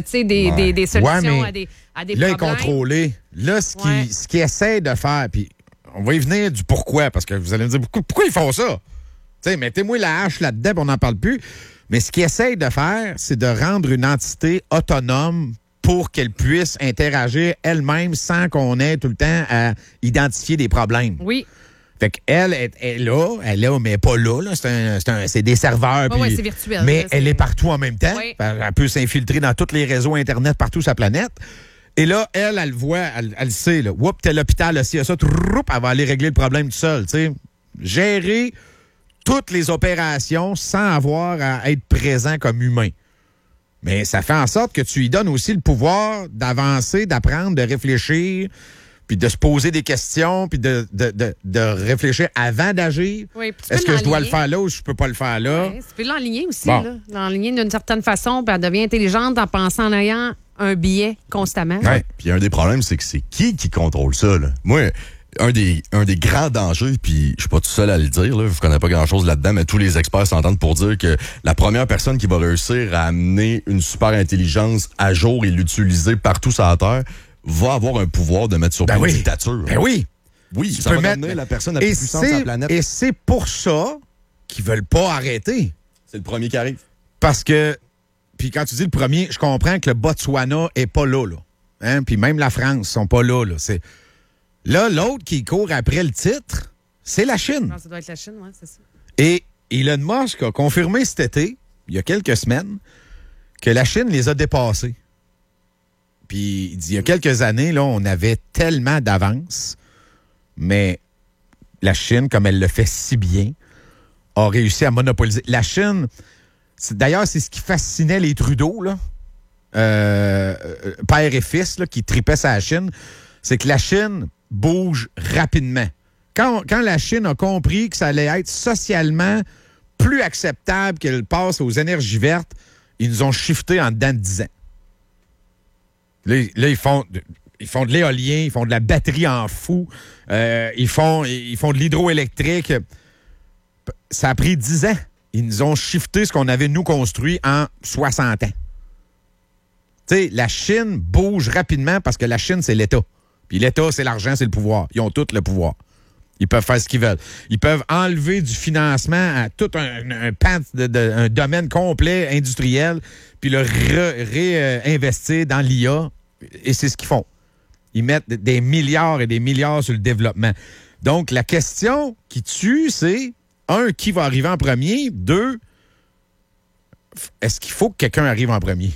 Speaker 3: des solutions à des problèmes.
Speaker 1: Là, il est contrôlé. Là, ce qu'il essaie de faire, puis on va y venir du pourquoi, parce que vous allez me dire, pourquoi ils font ça? T'sais, mettez-moi la hache là-dedans, puis on n'en parle plus. Mais ce qu'il essaie de faire, c'est de rendre une entité autonome pour qu'elle puisse interagir elle-même sans qu'on ait tout le temps à identifier des problèmes.
Speaker 3: Oui.
Speaker 1: Fait qu'elle est là, mais pas là. C'est des serveurs.
Speaker 3: Oui, c'est virtuel.
Speaker 1: Mais elle est partout en même temps.
Speaker 3: Oui.
Speaker 1: Elle peut s'infiltrer dans tous les réseaux Internet partout sur la planète. Et là, elle voit, elle sait, là. Oups, t'es à l'hôpital, là, s'il y a ça, elle va aller régler le problème tout seul, tu sais. Gérer toutes les opérations sans avoir à être présent comme humain. Mais ça fait en sorte que tu lui donnes aussi le pouvoir d'avancer, d'apprendre, de réfléchir, puis de se poser des questions, puis de réfléchir avant d'agir.
Speaker 3: Oui,
Speaker 1: est-ce que je dois le faire là ou je peux pas le faire là?
Speaker 3: Oui, tu peux l'enligner aussi. Bon. L'enligner d'une certaine façon, puis elle devient intelligente en pensant en ayant un biais constamment.
Speaker 2: Ouais. Puis un des problèmes, c'est que c'est qui contrôle ça, là? Moi, un des grands dangers, puis je suis pas tout seul à le dire, là, je connais pas grand-chose là-dedans, mais tous les experts s'entendent pour dire que la première personne qui va réussir à amener une super intelligence à jour et l'utiliser partout sur la Terre va avoir un pouvoir de mettre sur pied une dictature.
Speaker 1: Ben oui!
Speaker 2: Oui, ça va amener la personne la plus puissante sur la planète.
Speaker 1: Et c'est pour ça qu'ils veulent pas arrêter.
Speaker 2: C'est le premier qui arrive.
Speaker 1: Parce que, puis quand tu dis le premier, je comprends que le Botswana est pas là. Hein? Puis même la France sont pas là. Là, l'autre qui court après le titre, c'est la Chine.
Speaker 3: Non, ça doit être la Chine, oui, c'est ça.
Speaker 1: Et Elon Musk a confirmé cet été, il y a quelques semaines, que la Chine les a dépassés. Puis il dit, il y a quelques années, là, on avait tellement d'avance, mais la Chine, comme elle le fait si bien, a réussi à monopoliser. La Chine, d'ailleurs, c'est ce qui fascinait les Trudeau, là, père et fils, là, qui tripaient sur la Chine, c'est que la Chine bouge rapidement. Quand la Chine a compris que ça allait être socialement plus acceptable qu'elle passe aux énergies vertes, ils nous ont shifté en dedans de 10 ans. Là, ils font de l'éolien, ils font de la batterie en fou, ils font de l'hydroélectrique. Ça a pris 10 ans. Ils nous ont shifté ce qu'on avait, nous, construit en 60 ans. Tu sais, la Chine bouge rapidement parce que la Chine, c'est l'État. Puis l'État, c'est l'argent, c'est le pouvoir. Ils ont tout le pouvoir. Ils peuvent faire ce qu'ils veulent. Ils peuvent enlever du financement à tout un pan un domaine complet industriel, puis le réinvestir dans l'IA. Et c'est ce qu'ils font. Ils mettent des milliards et des milliards sur le développement. Donc, la question qui tue, c'est, 1, qui va arriver en premier? 2, est-ce qu'il faut que quelqu'un arrive en premier?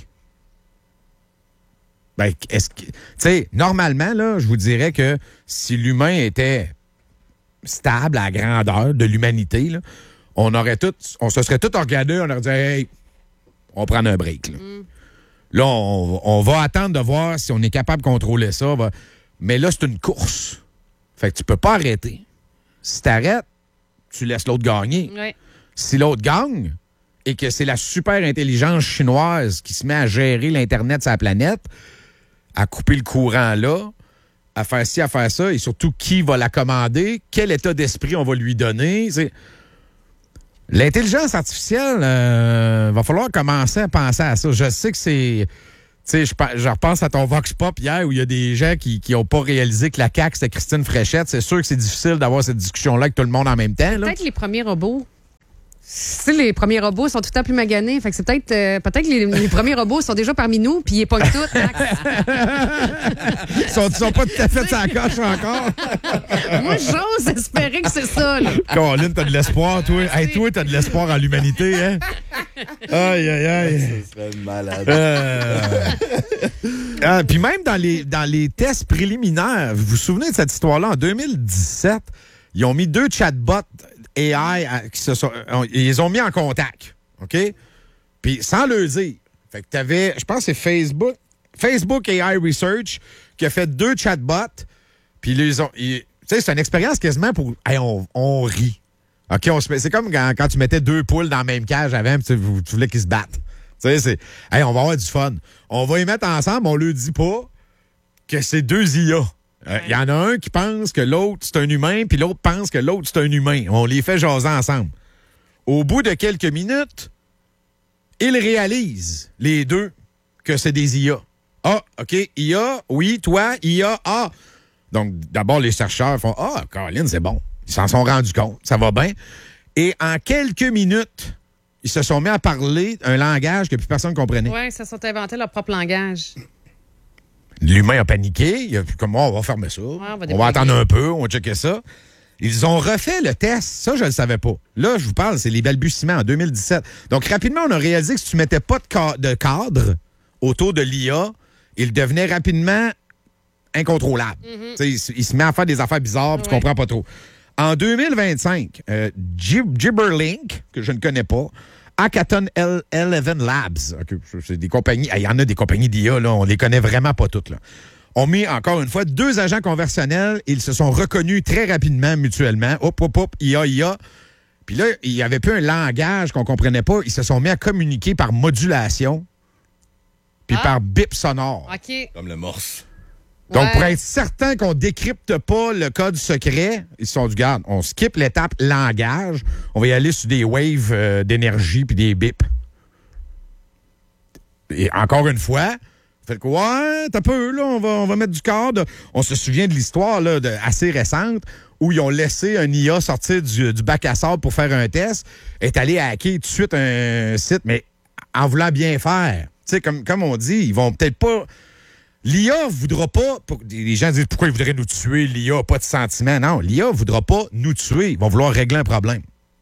Speaker 1: Ben, est-ce que, tu sais, normalement, là, je vous dirais que si l'humain était stable à la grandeur de l'humanité, là, on se serait tous regardés, on aurait dit, hey, on prend un break. Là, on va attendre de voir si on est capable de contrôler ça. Mais là, c'est une course. Fait que tu peux pas arrêter. Si t'arrêtes, tu laisses l'autre gagner.
Speaker 3: Oui.
Speaker 1: Si l'autre gagne, et que c'est la super intelligence chinoise qui se met à gérer l'Internet sur la planète, à couper le courant là, à faire ci, à faire ça, et surtout qui va la commander, quel état d'esprit on va lui donner. L'intelligence artificielle, va falloir commencer à penser à ça. Je sais que c'est... Tu sais, je repense à ton Vox Pop hier où il y a des gens qui n'ont pas réalisé que la CAQ, c'était Christine Fréchette. C'est sûr que c'est difficile d'avoir cette discussion-là avec tout le monde en même temps.
Speaker 3: Peut-être les premiers robots. Tu sais, les premiers robots sont tout le temps plus maganés. Fait que c'est peut-être que les premiers robots sont déjà parmi nous, puis ils pognent tout.
Speaker 1: Ils sont pas tout à fait sa coche encore.
Speaker 3: Moi, j'ose espérer que c'est ça. Là.
Speaker 1: Colin, t'as de l'espoir, toi. Hey, toi, t'as de l'espoir en l'humanité, hein? Aïe, aïe, aïe.
Speaker 2: Ça serait malade.
Speaker 1: Puis même dans les tests préliminaires, vous vous souvenez de cette histoire-là? En 2017, ils ont mis 2 chatbots AI ils les ont mis en contact. OK? Puis sans le dire. Fait que t'avais, je pense que c'est Facebook AI Research qui a fait 2 chatbots. Puis tu sais, c'est une expérience quasiment pour. Hey, on rit. OK, c'est comme quand tu mettais 2 poules dans la même cage avant, tu voulais qu'ils se battent. Tu sais, c'est. Hey, on va avoir du fun. On va les mettre ensemble, on leur dit pas que c'est 2 IA. Il y en a un qui pense que l'autre, c'est un humain, puis l'autre pense que l'autre, c'est un humain. On les fait jaser ensemble. Au bout de quelques minutes, ils réalisent, les deux, que c'est des IA. Ah, OK, IA, oui, toi, IA, ah. Donc, d'abord, les chercheurs font « Ah, Caroline, c'est bon. » Ils s'en sont rendus compte. Ça va bien. Et en quelques minutes, ils se sont mis à parler un langage que plus personne ne comprenait.
Speaker 3: Oui, ils se sont inventés leur propre langage.
Speaker 1: L'humain a paniqué. Il a fait comme, on va fermer ça. Ouais, on va attendre un peu, on va checker ça. Ils ont refait le test. Ça, je ne le savais pas. Là, je vous parle, c'est les balbutiements en 2017. Donc, rapidement, on a réalisé que si tu ne mettais pas de cadre autour de l'IA, il devenait rapidement incontrôlable. Mm-hmm. Il se met à faire des affaires bizarres, tu comprends pas trop. En 2025, Gibberlink, que je ne connais pas, Hackathon L11 Labs, okay, c'est des compagnies, il y en a des compagnies d'IA, là, on les connaît vraiment pas toutes, là. On mis, encore une fois, 2 agents conversationnels. Ils se sont reconnus très rapidement, mutuellement. Hop, IA. Puis là, il n'y avait plus un langage qu'on comprenait pas. Ils se sont mis à communiquer par modulation puis par bip sonore.
Speaker 3: OK.
Speaker 2: Comme le morse.
Speaker 1: Donc, pour être certain qu'on décrypte pas le code secret, ils se sont dit, garde, on skip l'étape langage. On va y aller sur des waves d'énergie puis des bips. Et encore une fois... Fait que, ouais, t'as peu, là, on va mettre du cadre. On se souvient de l'histoire, là, assez récente, où ils ont laissé un IA sortir du bac à sable pour faire un test, est allé hacker tout de suite un site, mais en voulant bien faire. Tu sais, comme on dit, ils vont peut-être pas... L'IA voudra pas... Les gens disent, pourquoi ils voudraient nous tuer? L'IA n'a pas de sentiment. Non, l'IA voudra pas nous tuer. Ils vont vouloir régler un problème.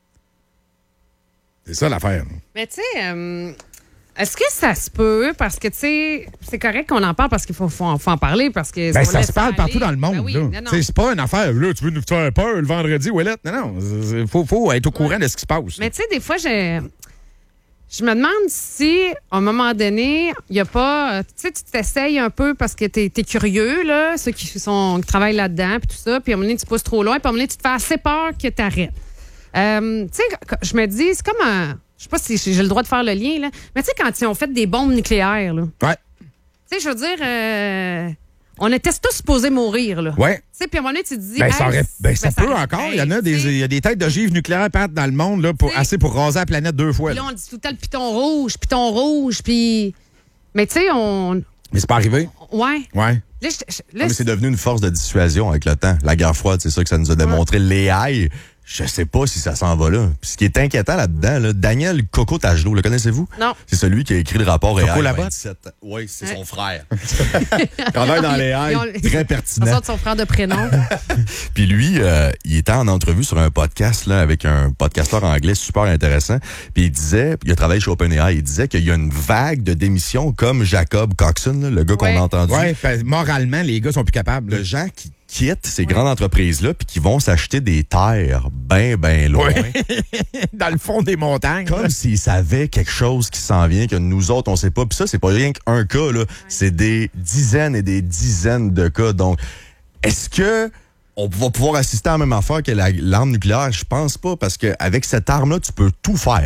Speaker 1: C'est ça, l'affaire.
Speaker 3: Mais tu sais... Est-ce que ça se peut? Parce que, tu sais, c'est correct qu'on en parle parce qu'il faut en parler. Parce que
Speaker 1: ça se parle partout dans le monde.
Speaker 3: Ben oui,
Speaker 1: là. C'est pas une affaire, là, tu veux nous faire peur le vendredi, Ouellette. Non, il faut être au courant de ce qui se passe.
Speaker 3: Mais tu sais, des fois, je me demande si, à un moment donné, il n'y a pas... Tu sais, tu t'essayes un peu parce que t'es curieux, là, ceux qui travaillent là-dedans, puis tout ça, puis à un moment donné, tu pousses trop loin, puis à un moment donné, tu te fais assez peur que t'arrêtes. Tu sais, je me dis, c'est comme un... Je sais pas si j'ai le droit de faire le lien, là. Mais tu sais, quand ils ont fait des bombes nucléaires, là.
Speaker 1: Ouais.
Speaker 3: Tu sais, je veux dire, on était tous supposés mourir, là.
Speaker 1: Ouais.
Speaker 3: Tu sais, puis à un moment donné, tu te dis...
Speaker 1: ça peut encore. Il y en a il y a des têtes d'ogives nucléaires partent dans le monde, là, assez pour raser la planète 2 fois.
Speaker 3: Puis là, on dit tout le temps le piton rouge, puis... Mais tu sais,
Speaker 1: Mais c'est pas arrivé.
Speaker 3: Ouais.
Speaker 1: Ouais.
Speaker 3: Là,
Speaker 2: mais c'est devenu une force de dissuasion avec le temps. La guerre froide, c'est ça que ça nous a démontré. L'AI, je sais pas si ça s'en va là. Puis ce qui est inquiétant là-dedans, là, Daniel Coco-Tagelot, le connaissez-vous?
Speaker 3: Non.
Speaker 2: C'est celui qui a écrit le rapport
Speaker 1: Coco
Speaker 2: AI.
Speaker 1: Labotte?
Speaker 2: Oui, c'est son frère. Il travaille dans l'AI, très pertinent.
Speaker 3: On sort de son frère de prénom.
Speaker 2: Puis lui, il était en entrevue sur un podcast là avec un podcasteur anglais super intéressant. Puis il a travaillé chez OpenAI. Il disait qu'il y a une vague de démissions comme Jacob Coxon, là, le gars qu'on a entendu.
Speaker 1: Oui, moralement, les gars sont plus capables.
Speaker 2: Le gens qui quittent ces grandes entreprises-là puis qui vont s'acheter des terres ben loin.
Speaker 1: Dans le fond des montagnes.
Speaker 2: Comme s'ils savaient quelque chose qui s'en vient, que nous autres, on sait pas. Puis ça, c'est pas rien qu'un cas, là. C'est des dizaines et des dizaines de cas. Donc, est-ce que on va pouvoir assister à la même affaire que l'arme nucléaire? Je pense pas, parce qu'avec cette arme-là, tu peux tout faire.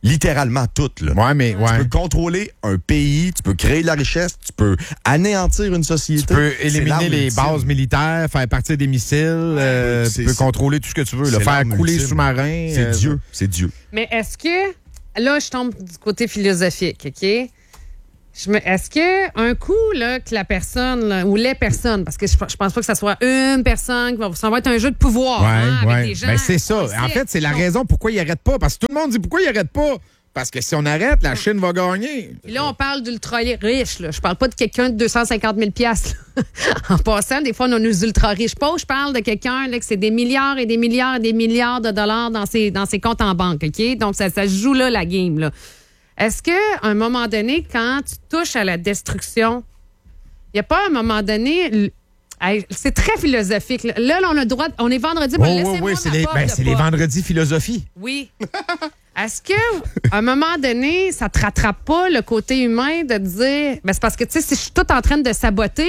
Speaker 2: littéralement toutes. Là.
Speaker 1: Ouais, mais
Speaker 2: Tu peux contrôler un pays, tu peux créer de la richesse, tu peux anéantir une société.
Speaker 1: tu peux
Speaker 2: C'est
Speaker 1: éliminer
Speaker 2: l'arme
Speaker 1: les
Speaker 2: ultime.
Speaker 1: bases militaires, faire partir des missiles, tu peux contrôler tout ce que tu veux,
Speaker 2: c'est
Speaker 1: faire
Speaker 2: l'arme
Speaker 1: couler
Speaker 2: ultime.
Speaker 1: sous-marins.
Speaker 2: C'est Dieu, c'est Dieu.
Speaker 3: Mais est-ce que... Là, je tombe du côté philosophique, OK? Est-ce que un coup, là, que la personne, là, ou les personnes, parce que je pense pas que ça soit une personne, ça va être un jeu de pouvoir avec des gens.
Speaker 1: Ben, c'est ça.
Speaker 3: On sait.
Speaker 1: En fait, c'est la raison pourquoi ils n'arrêtent pas. Parce que tout le monde dit pourquoi ils n'arrêtent pas. Parce que si on arrête, la Chine va gagner.
Speaker 3: Et là, on parle d'ultra riches. Là. Je parle pas de quelqu'un de 250 000 piastres. En passant, des fois, on a nos ultra riches. Pas où je parle de quelqu'un là, que c'est des milliards et des milliards et des milliards de dollars dans ses comptes en banque. OK? Donc, ça se joue là, la game. Là. Est-ce qu'à un moment donné, quand tu touches à la destruction, il n'y a pas un moment donné... C'est très philosophique. Là, on a le droit... On est vendredi, mais laissez-moi
Speaker 1: c'est
Speaker 3: ma porte de
Speaker 1: les
Speaker 3: pas.
Speaker 1: vendredis philosophie.
Speaker 3: Oui. Est-ce que à un moment donné, ça te rattrape pas le côté humain de te dire... Ben, c'est parce que, tu sais, si je suis tout en train de saboter...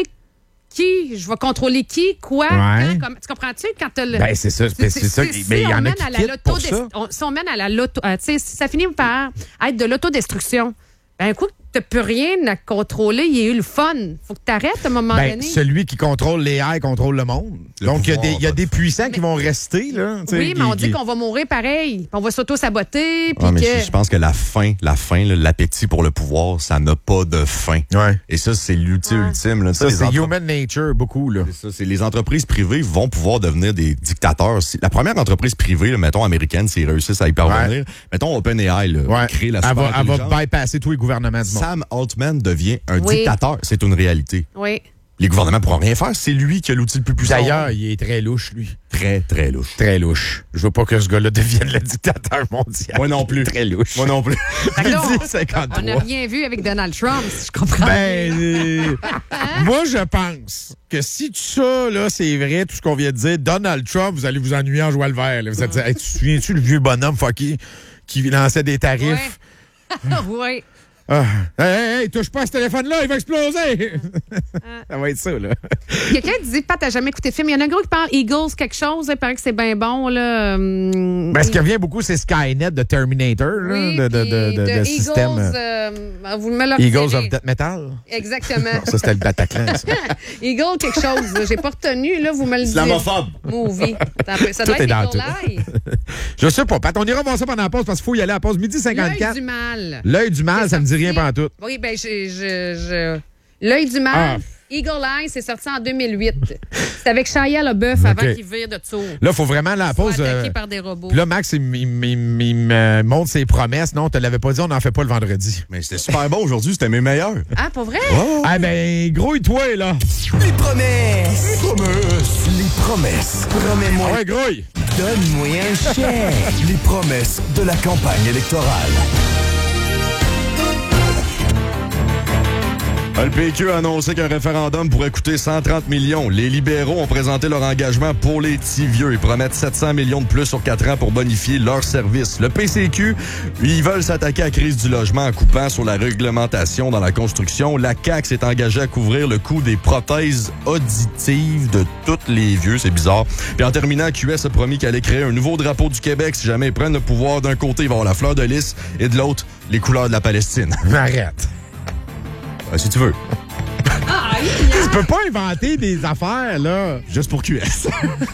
Speaker 3: Je vais contrôler qui, quoi,
Speaker 1: Ouais.
Speaker 3: quand, tu comprends-tu? Quand t'as le...
Speaker 1: Ben, c'est ça. Mais il y en a qui quittent pour ça.
Speaker 3: Si on mène à la loto... tu sais, si ça finit par être de l'autodestruction, ben, un coup, t'as plus rien à contrôler, il y a eu le fun. Faut que t'arrêtes à un moment
Speaker 1: Ben,
Speaker 3: donné.
Speaker 1: celui qui contrôle les AI contrôle le monde.
Speaker 2: Le
Speaker 1: Donc, il
Speaker 2: pouvoir,
Speaker 1: y a des puissants qui vont rester. Là,
Speaker 3: Oui, mais on dit qu'on va mourir pareil. Puis on va s'auto-saboter. Puis
Speaker 2: Ah, mais
Speaker 3: que...
Speaker 2: je pense que la faim, là, l'appétit pour le pouvoir, ça n'a pas de fin.
Speaker 1: Ouais.
Speaker 2: Et ça, c'est l'outil ultime. Là.
Speaker 1: Ça,
Speaker 2: Les
Speaker 1: c'est
Speaker 2: entre-
Speaker 1: human nature, beaucoup. Là.
Speaker 2: C'est ça, c'est les entreprises privées vont pouvoir devenir des dictateurs. La première entreprise privée, là, mettons américaine, s'ils réussissent à y parvenir, mettons OpenAI, là, créer la
Speaker 1: elle
Speaker 2: super
Speaker 1: va bypasser tous les gouvernements du monde.
Speaker 2: Sam Altman devient un
Speaker 3: Oui.
Speaker 2: dictateur. C'est une réalité.
Speaker 3: Oui.
Speaker 2: Les gouvernements ne pourront rien faire. C'est lui qui a l'outil le plus puissant.
Speaker 1: D'ailleurs, il est très louche, lui.
Speaker 2: Très, très louche.
Speaker 1: Très louche. Je veux pas que ce gars-là devienne le dictateur mondial.
Speaker 2: Moi non plus.
Speaker 1: Très louche.
Speaker 2: Moi non plus.
Speaker 3: Fait que là,
Speaker 1: Il dit 53.
Speaker 3: on n'a rien vu avec Donald Trump, si je comprends.
Speaker 1: Ben, moi, je pense que si tout ça, là, c'est vrai, tout ce qu'on vient de dire, Donald Trump, vous allez vous ennuyer en jouant le vert. Là. Vous allez dire, hey, tu te souviens-tu le vieux bonhomme fucky qui lançait des tarifs?
Speaker 3: Oui.
Speaker 1: Ah, hey, touche pas à ce téléphone-là, il va exploser! Ça va être ça, là.
Speaker 3: Quelqu'un dit, Pat, t'as jamais écouté le film. Il y en a un gros qui parle Eagles quelque chose. Il paraît que c'est bien bon. Là.
Speaker 1: Ben, ce qui revient beaucoup, c'est Skynet de Terminator, là,
Speaker 3: Oui,
Speaker 1: de
Speaker 3: Eagles,
Speaker 1: système.
Speaker 3: vous me le
Speaker 1: Eagles
Speaker 3: retirez.
Speaker 1: of Death Metal?
Speaker 3: Exactement.
Speaker 1: Ça, c'était le Bataclan, ça.
Speaker 3: Eagle quelque chose. Là. J'ai pas retenu. Là, vous me le dites.
Speaker 2: Islamophobe.
Speaker 3: Movie. Attends un peu. Ça
Speaker 1: Tout
Speaker 3: doit
Speaker 1: est
Speaker 3: être
Speaker 1: dans
Speaker 3: Eagle
Speaker 1: tout.
Speaker 3: Eye.
Speaker 1: Je sais pas, Pat, on ira voir ça pendant la pause parce qu'il faut y aller à la pause. Midi 54.
Speaker 3: L'œil du mal.
Speaker 1: L'œil du mal, ça me dit rien pantoute.
Speaker 3: Oui, ben, L'œil du mal.
Speaker 1: Ah.
Speaker 3: Eagle Eye, c'est sorti en 2008. C'est avec Shia LaBeouf avant qu'il vire de tour.
Speaker 1: Là, il faut vraiment aller à la pause.
Speaker 3: Soit attaqué par des robots.
Speaker 1: Puis là, Max, il me montre ses promesses. Non, tu l'avais pas dit, on n'en fait pas le vendredi.
Speaker 2: Mais c'était super bon aujourd'hui, c'était mes meilleurs.
Speaker 3: Ah, pas vrai?
Speaker 1: Ah, ben, grouille-toi, là.
Speaker 5: Les promesses. Les promesses. Promets-moi.
Speaker 1: Ouais, grouille.
Speaker 5: Donne-moi un chèque. Les promesses de la campagne électorale.
Speaker 2: Le PQ a annoncé qu'un référendum pourrait coûter 130 millions. Les libéraux ont présenté leur engagement pour les petits vieux. Ils promettent 700 millions de plus sur 4 ans pour bonifier leurs services. Le PCQ, ils veulent s'attaquer à la crise du logement en coupant sur la réglementation dans la construction. La CAQ s'est engagée à couvrir le coût des prothèses auditives de tous les vieux. C'est bizarre. Puis en terminant, QS a promis qu'elle allait créer un nouveau drapeau du Québec si jamais ils prennent le pouvoir. D'un côté, il va y avoir la fleur de lys et de l'autre, les couleurs de la Palestine.
Speaker 1: Arrête.
Speaker 2: Si tu veux.
Speaker 1: Tu peux pas inventer des affaires, là.
Speaker 2: Juste pour QS.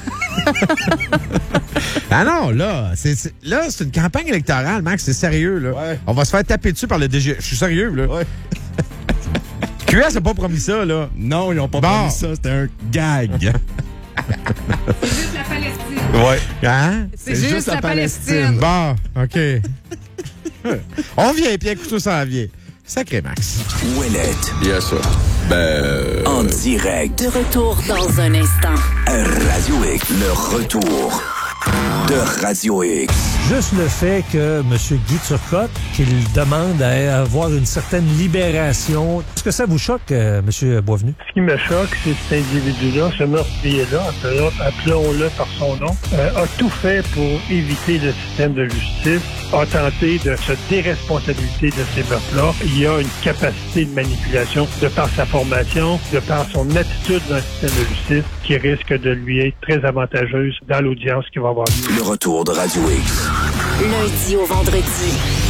Speaker 1: Ah non, là, c'est une campagne électorale, Max, c'est sérieux, là.
Speaker 2: Ouais.
Speaker 1: On va se faire taper dessus par le DG. Je suis sérieux, là.
Speaker 2: Ouais.
Speaker 1: QS n'a pas promis ça, là.
Speaker 2: Non, ils n'ont pas
Speaker 1: Bon.
Speaker 2: promis ça. C'était un gag.
Speaker 3: C'est juste la Palestine.
Speaker 2: Ouais.
Speaker 1: Hein?
Speaker 3: C'est juste la Palestine.
Speaker 1: Bon, OK. On vient, puis un couteau s'en vient. Sacré Max.
Speaker 5: Ouellette.
Speaker 2: Yes, sir.
Speaker 5: En direct.
Speaker 6: De retour dans un instant.
Speaker 5: Radio X. Le retour de Radio X.
Speaker 7: Juste le fait que M. Guy Turcotte, qu'il demande à avoir une certaine libération, est-ce que ça vous choque, M. Boisvenu?
Speaker 8: Ce qui me choque, c'est cet individu-là, ce meurtrier-là, appelons-le par son nom, a tout fait pour éviter le système de justice, a tenté de se déresponsabiliser de ces meurtres-là. Il a une capacité de manipulation de par sa formation, de par son attitude dans le système de justice, qui risque de lui être très avantageuse dans l'audience qui va avoir lieu.
Speaker 5: Le retour de Radio X.
Speaker 6: Lundi au vendredi,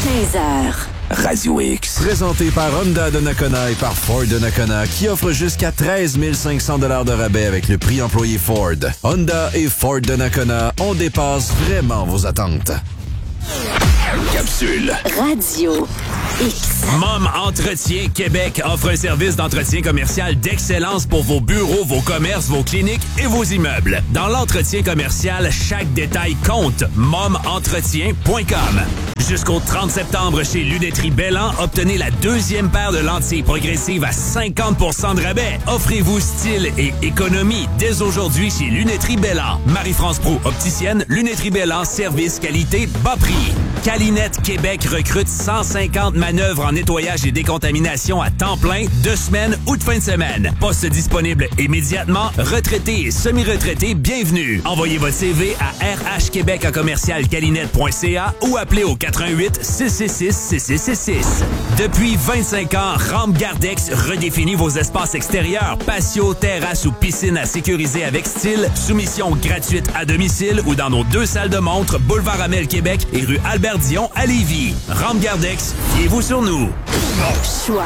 Speaker 6: 15h.
Speaker 5: Radio X.
Speaker 9: Présenté par Honda de Nakona et par Ford de Nakona, qui offre jusqu'à 13 500 $ de rabais avec le prix employé Ford. Honda et Ford de Nakona, on dépasse vraiment vos attentes.
Speaker 5: Capsule.
Speaker 6: Radio X.
Speaker 10: Mom Entretien Québec offre un service d'entretien commercial d'excellence pour vos bureaux, vos commerces, vos cliniques et vos immeubles. Dans l'entretien commercial, chaque détail compte. momentretien.com. Jusqu'au 30 septembre, chez Lunetterie Bellan, obtenez la deuxième paire de lentilles progressives à 50 % de rabais. Offrez-vous style et économie dès aujourd'hui chez Lunetterie Bellan. Marie-France Pro, opticienne, Lunetterie Bellan, service, qualité, bas prix. Calinette Québec recrute 150 manœuvres en nettoyage et décontamination à temps plein, 2 semaines ou de fin de semaine. Poste disponible immédiatement. Retraités et semi-retraités, bienvenue. Envoyez votre CV à rhquebec@calinette.ca ou appelez au 88 666 6666. Depuis 25 ans, Rampe Gardex redéfinit vos espaces extérieurs, patio, terrasse ou piscine à sécuriser avec style. Soumission gratuite à domicile ou dans nos 2 salles de montre, boulevard Amel Québec et rue Albert Dion à Lévis. Rampe Gardex, fiez-vous sur nous.
Speaker 6: Choix.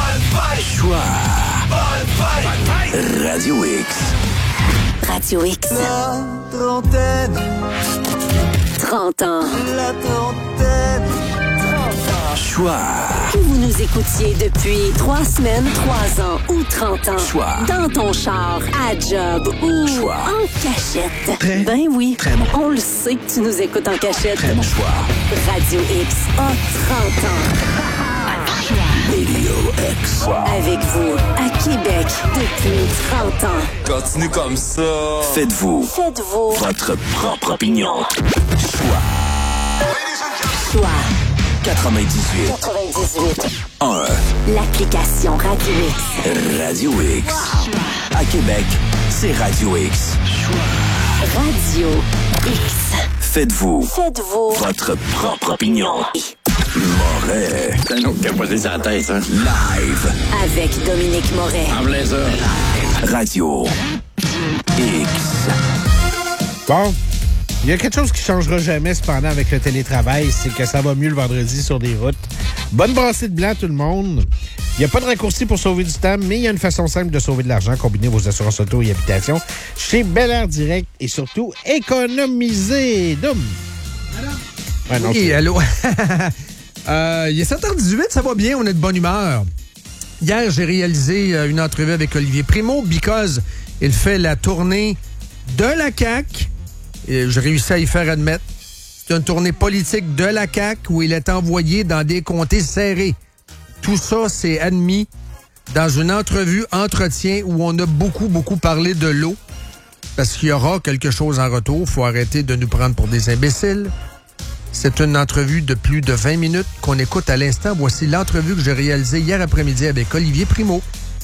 Speaker 5: Radio X.
Speaker 6: Radio X.
Speaker 11: La trentaine.
Speaker 6: 30 ans.
Speaker 11: La trentaine.
Speaker 6: 30 ans.
Speaker 5: Choix.
Speaker 6: Que vous nous écoutiez depuis 3 semaines, 3 ans ou 30 ans.
Speaker 5: Choix.
Speaker 6: Dans ton char, à job ou
Speaker 5: Choix.
Speaker 6: en cachette.
Speaker 5: Très,
Speaker 6: ben oui.
Speaker 5: très bon.
Speaker 6: On le sait que tu nous écoutes en cachette.
Speaker 5: Très bon choix.
Speaker 6: Radio X a 30 ans.
Speaker 5: Radio X.
Speaker 6: Avec vous, à Québec, depuis 30 ans.
Speaker 9: Continue comme ça.
Speaker 6: Faites-vous
Speaker 5: Votre propre opinion.
Speaker 6: Choix
Speaker 5: 98. 1.
Speaker 6: L'application Radio X.
Speaker 5: Radio X. À Québec, c'est Radio X.
Speaker 6: Radio X.
Speaker 5: Faites-vous
Speaker 6: Votre
Speaker 5: propre opinion. Moret.
Speaker 12: C'est un autre qui a posé sa tête, hein?
Speaker 5: Live.
Speaker 6: Avec Dominique Moret.
Speaker 12: En plein ça.
Speaker 5: Radio X.
Speaker 13: Bon, il y a quelque chose qui changera jamais cependant avec le télétravail, c'est que ça va mieux le vendredi sur des routes. Bonne brassée de blanc tout le monde. Il n'y a pas de raccourci pour sauver du temps, mais il y a une façon simple de sauver de l'argent. Combinez vos assurances auto et habitation chez Bel Air Direct et surtout économiser. Doum.
Speaker 14: Ouais, non, oui, allô. Il est 7h18, ça va bien, on est de bonne humeur. Hier, j'ai réalisé une entrevue avec Olivier Primo, because il fait la tournée de la CAQ. Et j'ai réussi à y faire admettre. C'est une tournée politique de la CAQ où il est envoyé dans des comtés serrés. Tout ça, c'est admis dans une entrevue, entretien, où on a beaucoup parlé de l'eau. Parce qu'il y aura quelque chose en retour. Il faut arrêter de nous prendre pour des imbéciles. C'est une entrevue de plus de 20 minutes qu'on écoute à l'instant. Voici l'entrevue que j'ai réalisée hier après-midi avec Olivier Primo.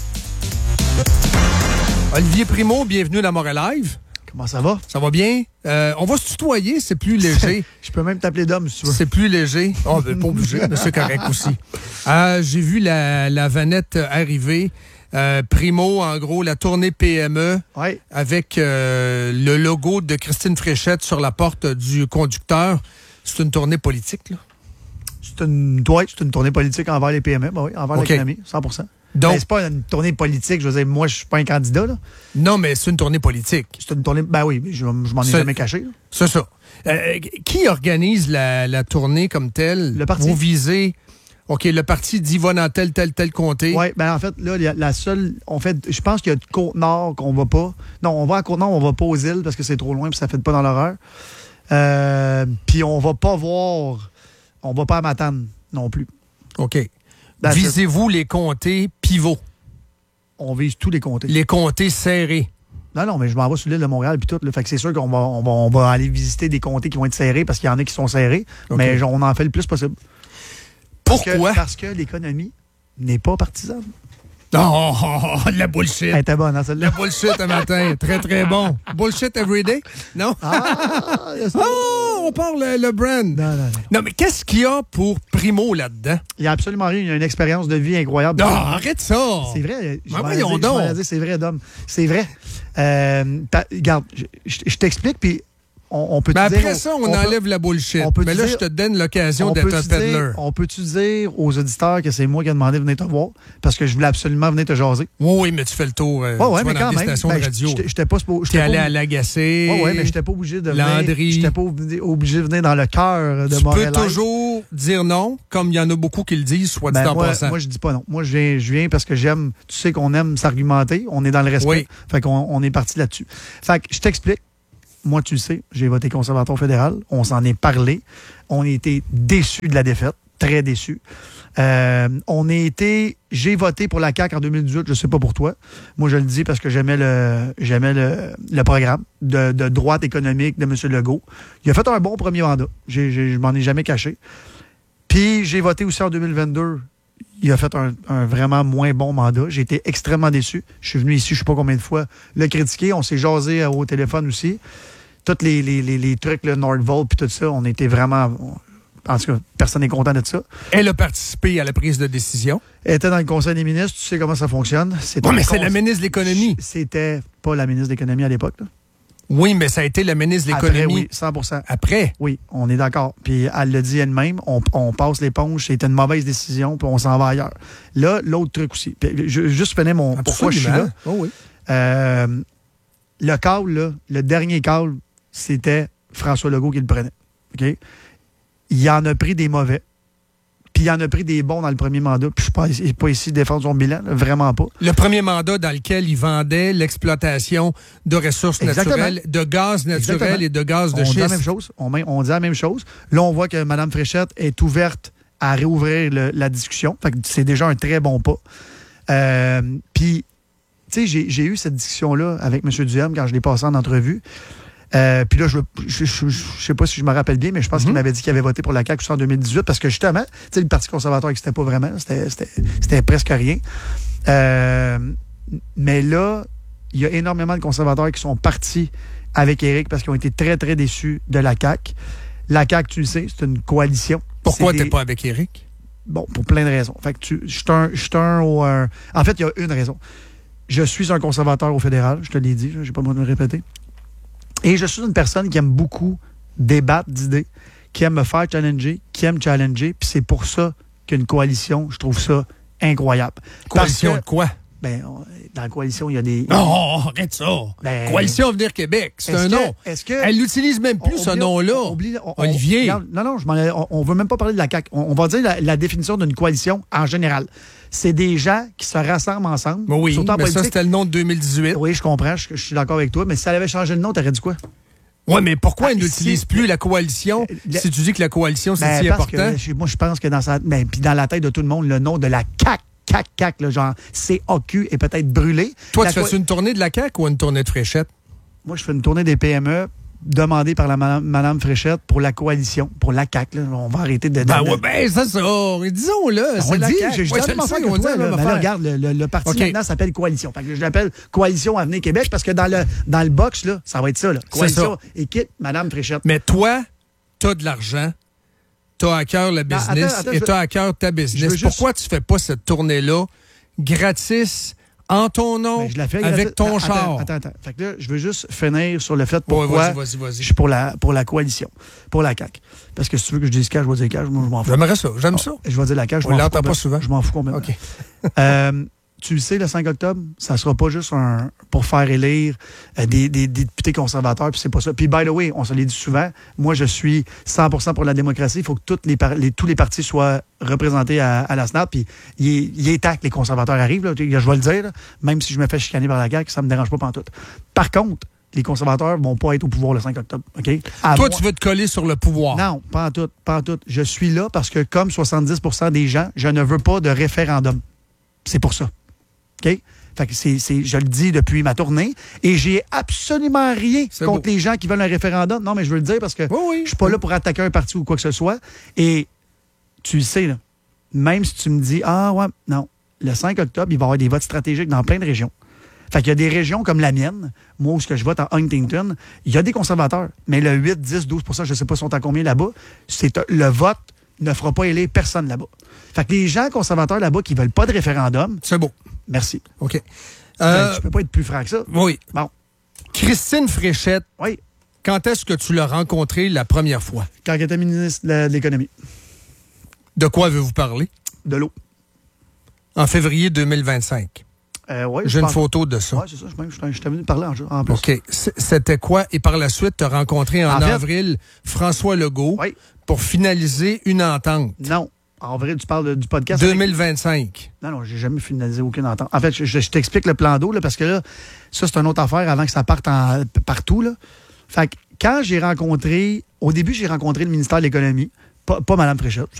Speaker 14: Olivier Primo, bienvenue dans Montréal Live.
Speaker 15: Comment ça va?
Speaker 14: Ça va bien? On va se tutoyer, c'est plus léger.
Speaker 15: Je peux même t'appeler Dom, si tu veux.
Speaker 14: C'est plus léger. Oh, ben, pas obligé, mais c'est correct aussi. J'ai vu la vanette arriver. Primo, en gros, la tournée PME,
Speaker 15: ouais,
Speaker 14: avec le logo de Christine Fréchette sur la porte du conducteur. C'est une tournée politique, là?
Speaker 15: C'est une tournée politique envers les PME, ben oui, envers l'économie, 100%.
Speaker 14: Donc,
Speaker 15: c'est pas une tournée politique, je veux dire, moi, je suis pas un candidat, là.
Speaker 14: Non, mais c'est une tournée politique.
Speaker 15: C'est une tournée, ben oui, mais je m'en ai jamais caché, là.
Speaker 14: C'est ça. Qui organise la tournée comme telle?
Speaker 15: Le parti.
Speaker 14: Vous visez, OK, le parti dit va dans tel comté.
Speaker 15: Oui, ben en fait, là, la seule, je pense qu'il y a Côte-Nord qu'on va pas. Non, on va à Côte-Nord, on va pas aux îles parce que c'est trop loin puis ça fait pas dans l'horreur. Puis on va pas à Matane non plus.
Speaker 14: OK. Visez-vous les comtés pivots?
Speaker 15: On vise tous les comtés.
Speaker 14: Les comtés serrés.
Speaker 15: Non, mais je m'en vais sur l'île de Montréal puis tout. Là, fait que c'est sûr qu'on va aller visiter des comtés qui vont être serrés parce qu'il y en a qui sont serrés. Okay. Mais on en fait le plus possible.
Speaker 14: Pourquoi?
Speaker 15: Parce que l'économie n'est pas partisane.
Speaker 14: Oh, la bullshit.
Speaker 15: Elle était bonne, hein, celle-là.
Speaker 14: La bullshit un matin. Très, très bon. Bullshit every day? Non? On parle le brand. Non, mais qu'est-ce qu'il y a pour Primo là-dedans?
Speaker 15: Il y a absolument rien. Il y a une expérience de vie incroyable.
Speaker 14: Non, arrête ça!
Speaker 15: C'est vrai.
Speaker 14: Voyons donc.
Speaker 15: C'est vrai, Dom. C'est vrai. Regarde, je t'explique, puis on peut
Speaker 14: Mais
Speaker 15: dire...
Speaker 14: après ça, on enlève la bullshit. Mais là, je te donne l'occasion d'être un peddler.
Speaker 15: On peut-tu dire aux auditeurs que c'est moi qui ai demandé de venir te voir parce que je voulais absolument venir te jaser?
Speaker 14: Oui, mais tu fais le tour. Tu vas
Speaker 15: mais
Speaker 14: dans
Speaker 15: quand
Speaker 14: des
Speaker 15: même.
Speaker 14: stations de radio.
Speaker 15: T'es
Speaker 14: allé à l'Agacé.
Speaker 15: Oui, mais j'étais pas obligé de venir.
Speaker 14: Landry.
Speaker 15: J'étais pas obligé de venir dans le cœur de Montréal.
Speaker 14: Tu peux toujours dire non, comme il y en a beaucoup qui le disent, soit dit en passant.
Speaker 15: Moi, je dis pas non. Moi, je viens parce que j'aime... Tu sais qu'on aime s'argumenter. On est dans le respect.
Speaker 14: Oui.
Speaker 15: Fait qu'on est parti là-dessus. Fait que je t'explique. Moi, tu le sais, j'ai voté conservateur fédéral. On s'en est parlé. On a été déçus de la défaite. Très déçus. J'ai voté pour la CAQ en 2018. Je sais pas pour toi. Moi, je le dis parce que j'aimais le programme de droite économique de M. Legault. Il a fait un bon premier mandat. Je m'en ai jamais caché. Puis, j'ai voté aussi en 2022. Il a fait un vraiment moins bon mandat. J'ai été extrêmement déçu. Je suis venu ici, je ne sais pas combien de fois, le critiquer. On s'est jasé au téléphone aussi. Tous les trucs, le Nordvolt puis tout ça, on était vraiment... En tout cas, personne n'est content de ça.
Speaker 14: Elle a participé à la prise de décision.
Speaker 15: Elle était dans le Conseil des ministres. Tu sais comment ça fonctionne.
Speaker 14: Oui, mais c'est la ministre de l'Économie.
Speaker 15: C'était pas la ministre de l'Économie à l'époque, là.
Speaker 14: Oui, mais ça a été la ministre de l'Économie.
Speaker 15: Après, oui, 100%.
Speaker 14: Après?
Speaker 15: Oui, on est d'accord. Puis elle l'a dit elle-même, on passe l'éponge, c'était une mauvaise décision, puis on s'en va ailleurs. Là, l'autre truc aussi. Puis je juste finis mon... Pourquoi je suis là?
Speaker 14: Oh oui.
Speaker 15: Le call, là, le dernier call, c'était François Legault qui le prenait. OK? Il en a pris des mauvais. Puis il en a pris des bons dans le premier mandat. Puis je ne suis pas ici défendre son bilan, là, vraiment pas.
Speaker 14: Le premier mandat dans lequel il vendait l'exploitation de ressources naturelles, de gaz naturel et de gaz de schiste.
Speaker 15: On dit la même chose. On dit la même chose. Là, on voit que Mme Fréchette est ouverte à réouvrir la discussion. Fait que c'est déjà un très bon pas. Puis, tu sais, j'ai eu cette discussion-là avec M. Duhem quand je l'ai passé en entrevue. Puis là, je sais pas si je me rappelle bien, mais je pense qu'il m'avait dit qu'il avait voté pour la CAQ en 2018 parce que justement, tu sais, le Parti conservateur n'existait pas vraiment. C'était presque rien. Mais là, il y a énormément de conservateurs qui sont partis avec Éric parce qu'ils ont été très, très déçus de la CAQ. La CAQ, tu le sais, c'est une coalition.
Speaker 14: Pourquoi t'es pas avec Éric?
Speaker 15: Bon, pour plein de raisons. Fait que en fait, il y a une raison. Je suis un conservateur au fédéral, je te l'ai dit, j'ai pas besoin de me répéter. Et je suis une personne qui aime beaucoup débattre d'idées, qui aime me faire challenger, qui aime challenger. Puis c'est pour ça qu'une coalition, je trouve ça incroyable.
Speaker 14: Coalition de quoi?
Speaker 15: Ben, dans la coalition, il y a des...
Speaker 14: Non, arrête ça! Coalition Avenir Québec, c'est un nom. Elle n'utilise même plus ce nom-là. Olivier.
Speaker 15: Non, on ne veut même pas parler de la CAQ. On va dire la définition d'une coalition en général. C'est des gens qui se rassemblent ensemble.
Speaker 14: Oui, mais ça, c'était le nom de 2018.
Speaker 15: Oui, je comprends, je suis d'accord avec toi. Mais si elle avait changé le nom, t'aurais dit quoi?
Speaker 14: Oui, mais pourquoi elle n'utilise plus la coalition si tu dis que la coalition, c'est si important?
Speaker 15: Moi, je pense que puis dans la tête de tout le monde, le nom de la CAQ, là, genre CAQ est peut-être brûlé.
Speaker 14: Toi, tu fais une tournée de la CAQ ou une tournée de Fréchette?
Speaker 15: Moi, je fais une tournée des PME demandée par la Madame Fréchette pour la coalition, pour la CAQ. Là. On va arrêter de...
Speaker 14: c'est ça. Disons-le.
Speaker 15: On le dit. Regarde, le parti maintenant s'appelle Coalition. Fait que je l'appelle Coalition Avenir Québec parce que dans le box, là, ça va être ça. Là. Coalition, équipe, Madame Fréchette.
Speaker 14: Mais toi, t'as de l'argent. T'as à cœur le business et t'as à cœur ta business. Pourquoi tu fais pas cette tournée-là gratis en ton nom, avec ton char?
Speaker 15: Attends. Fait que là, je veux juste finir sur le fait pourquoi je suis pour la coalition, pour la CAQ. Parce que si tu veux que je dise CAQ, je vais dire CAQ. Moi, je m'en fous.
Speaker 14: J'aimerais ça. J'aime ça.
Speaker 15: Je vais dire la CAQ.
Speaker 14: On l'entend pas souvent.
Speaker 15: Je m'en fous complètement.
Speaker 14: OK.
Speaker 15: Tu le sais, le 5 octobre, ça sera pas juste pour faire élire des députés conservateurs, puis c'est pas ça. Puis, by the way, on se l'est dit souvent, moi, je suis 100% pour la démocratie. Il faut que tous les partis soient représentés à la Sénat, puis il est temps que les conservateurs arrivent, là, je vais le dire, là, même si je me fais chicaner par la CAQ, ça me dérange pas pantoute. Par contre, les conservateurs vont pas être au pouvoir le 5 octobre. OK?
Speaker 14: Toi, tu veux te coller sur le pouvoir?
Speaker 15: Non, pas en tout. Je suis là parce que, comme 70% des gens, je ne veux pas de référendum. C'est pour ça. OK? Fait que je le dis depuis ma tournée et j'ai absolument rien contre les gens qui veulent un référendum. Non, mais je veux le dire parce que je suis pas là pour attaquer un parti ou quoi que ce soit. Et tu le sais, là, même si tu me dis, le 5 octobre, il va y avoir des votes stratégiques dans plein de régions. Fait qu'il y a des régions comme la mienne, moi où je vote en Huntington, il y a des conservateurs, mais le 8, 10, 12%, je ne sais pas sont à combien là-bas, le vote ne fera pas élire personne là-bas. Fait que les gens conservateurs là-bas qui veulent pas de référendum...
Speaker 14: C'est beau.
Speaker 15: Merci.
Speaker 14: OK.
Speaker 15: Je peux pas être plus franc que ça.
Speaker 14: Oui.
Speaker 15: Bon.
Speaker 14: Christine Fréchette.
Speaker 15: Oui.
Speaker 14: Quand est-ce que tu l'as rencontré la première fois?
Speaker 15: Quand il était ministre de l'Économie.
Speaker 14: De quoi avez-vous parlé?
Speaker 15: De l'eau.
Speaker 14: En février 2025.
Speaker 15: Ouais,
Speaker 14: j'ai une photo de ça.
Speaker 15: Oui, c'est ça. Je t'ai venu parler en plus.
Speaker 14: OK. C'était quoi? Et par la suite, tu as rencontré en avril François Legault pour finaliser une entente.
Speaker 15: Non. En vrai, tu parles du podcast.
Speaker 14: 2025.
Speaker 15: Non, j'ai jamais finalisé aucune entente. En fait, je t'explique le plan d'eau, là, parce que là, ça, c'est une autre affaire avant que ça parte partout. Là. Fait que quand j'ai rencontré, au début, j'ai rencontré le ministère de l'Économie, pas Mme Fréchette.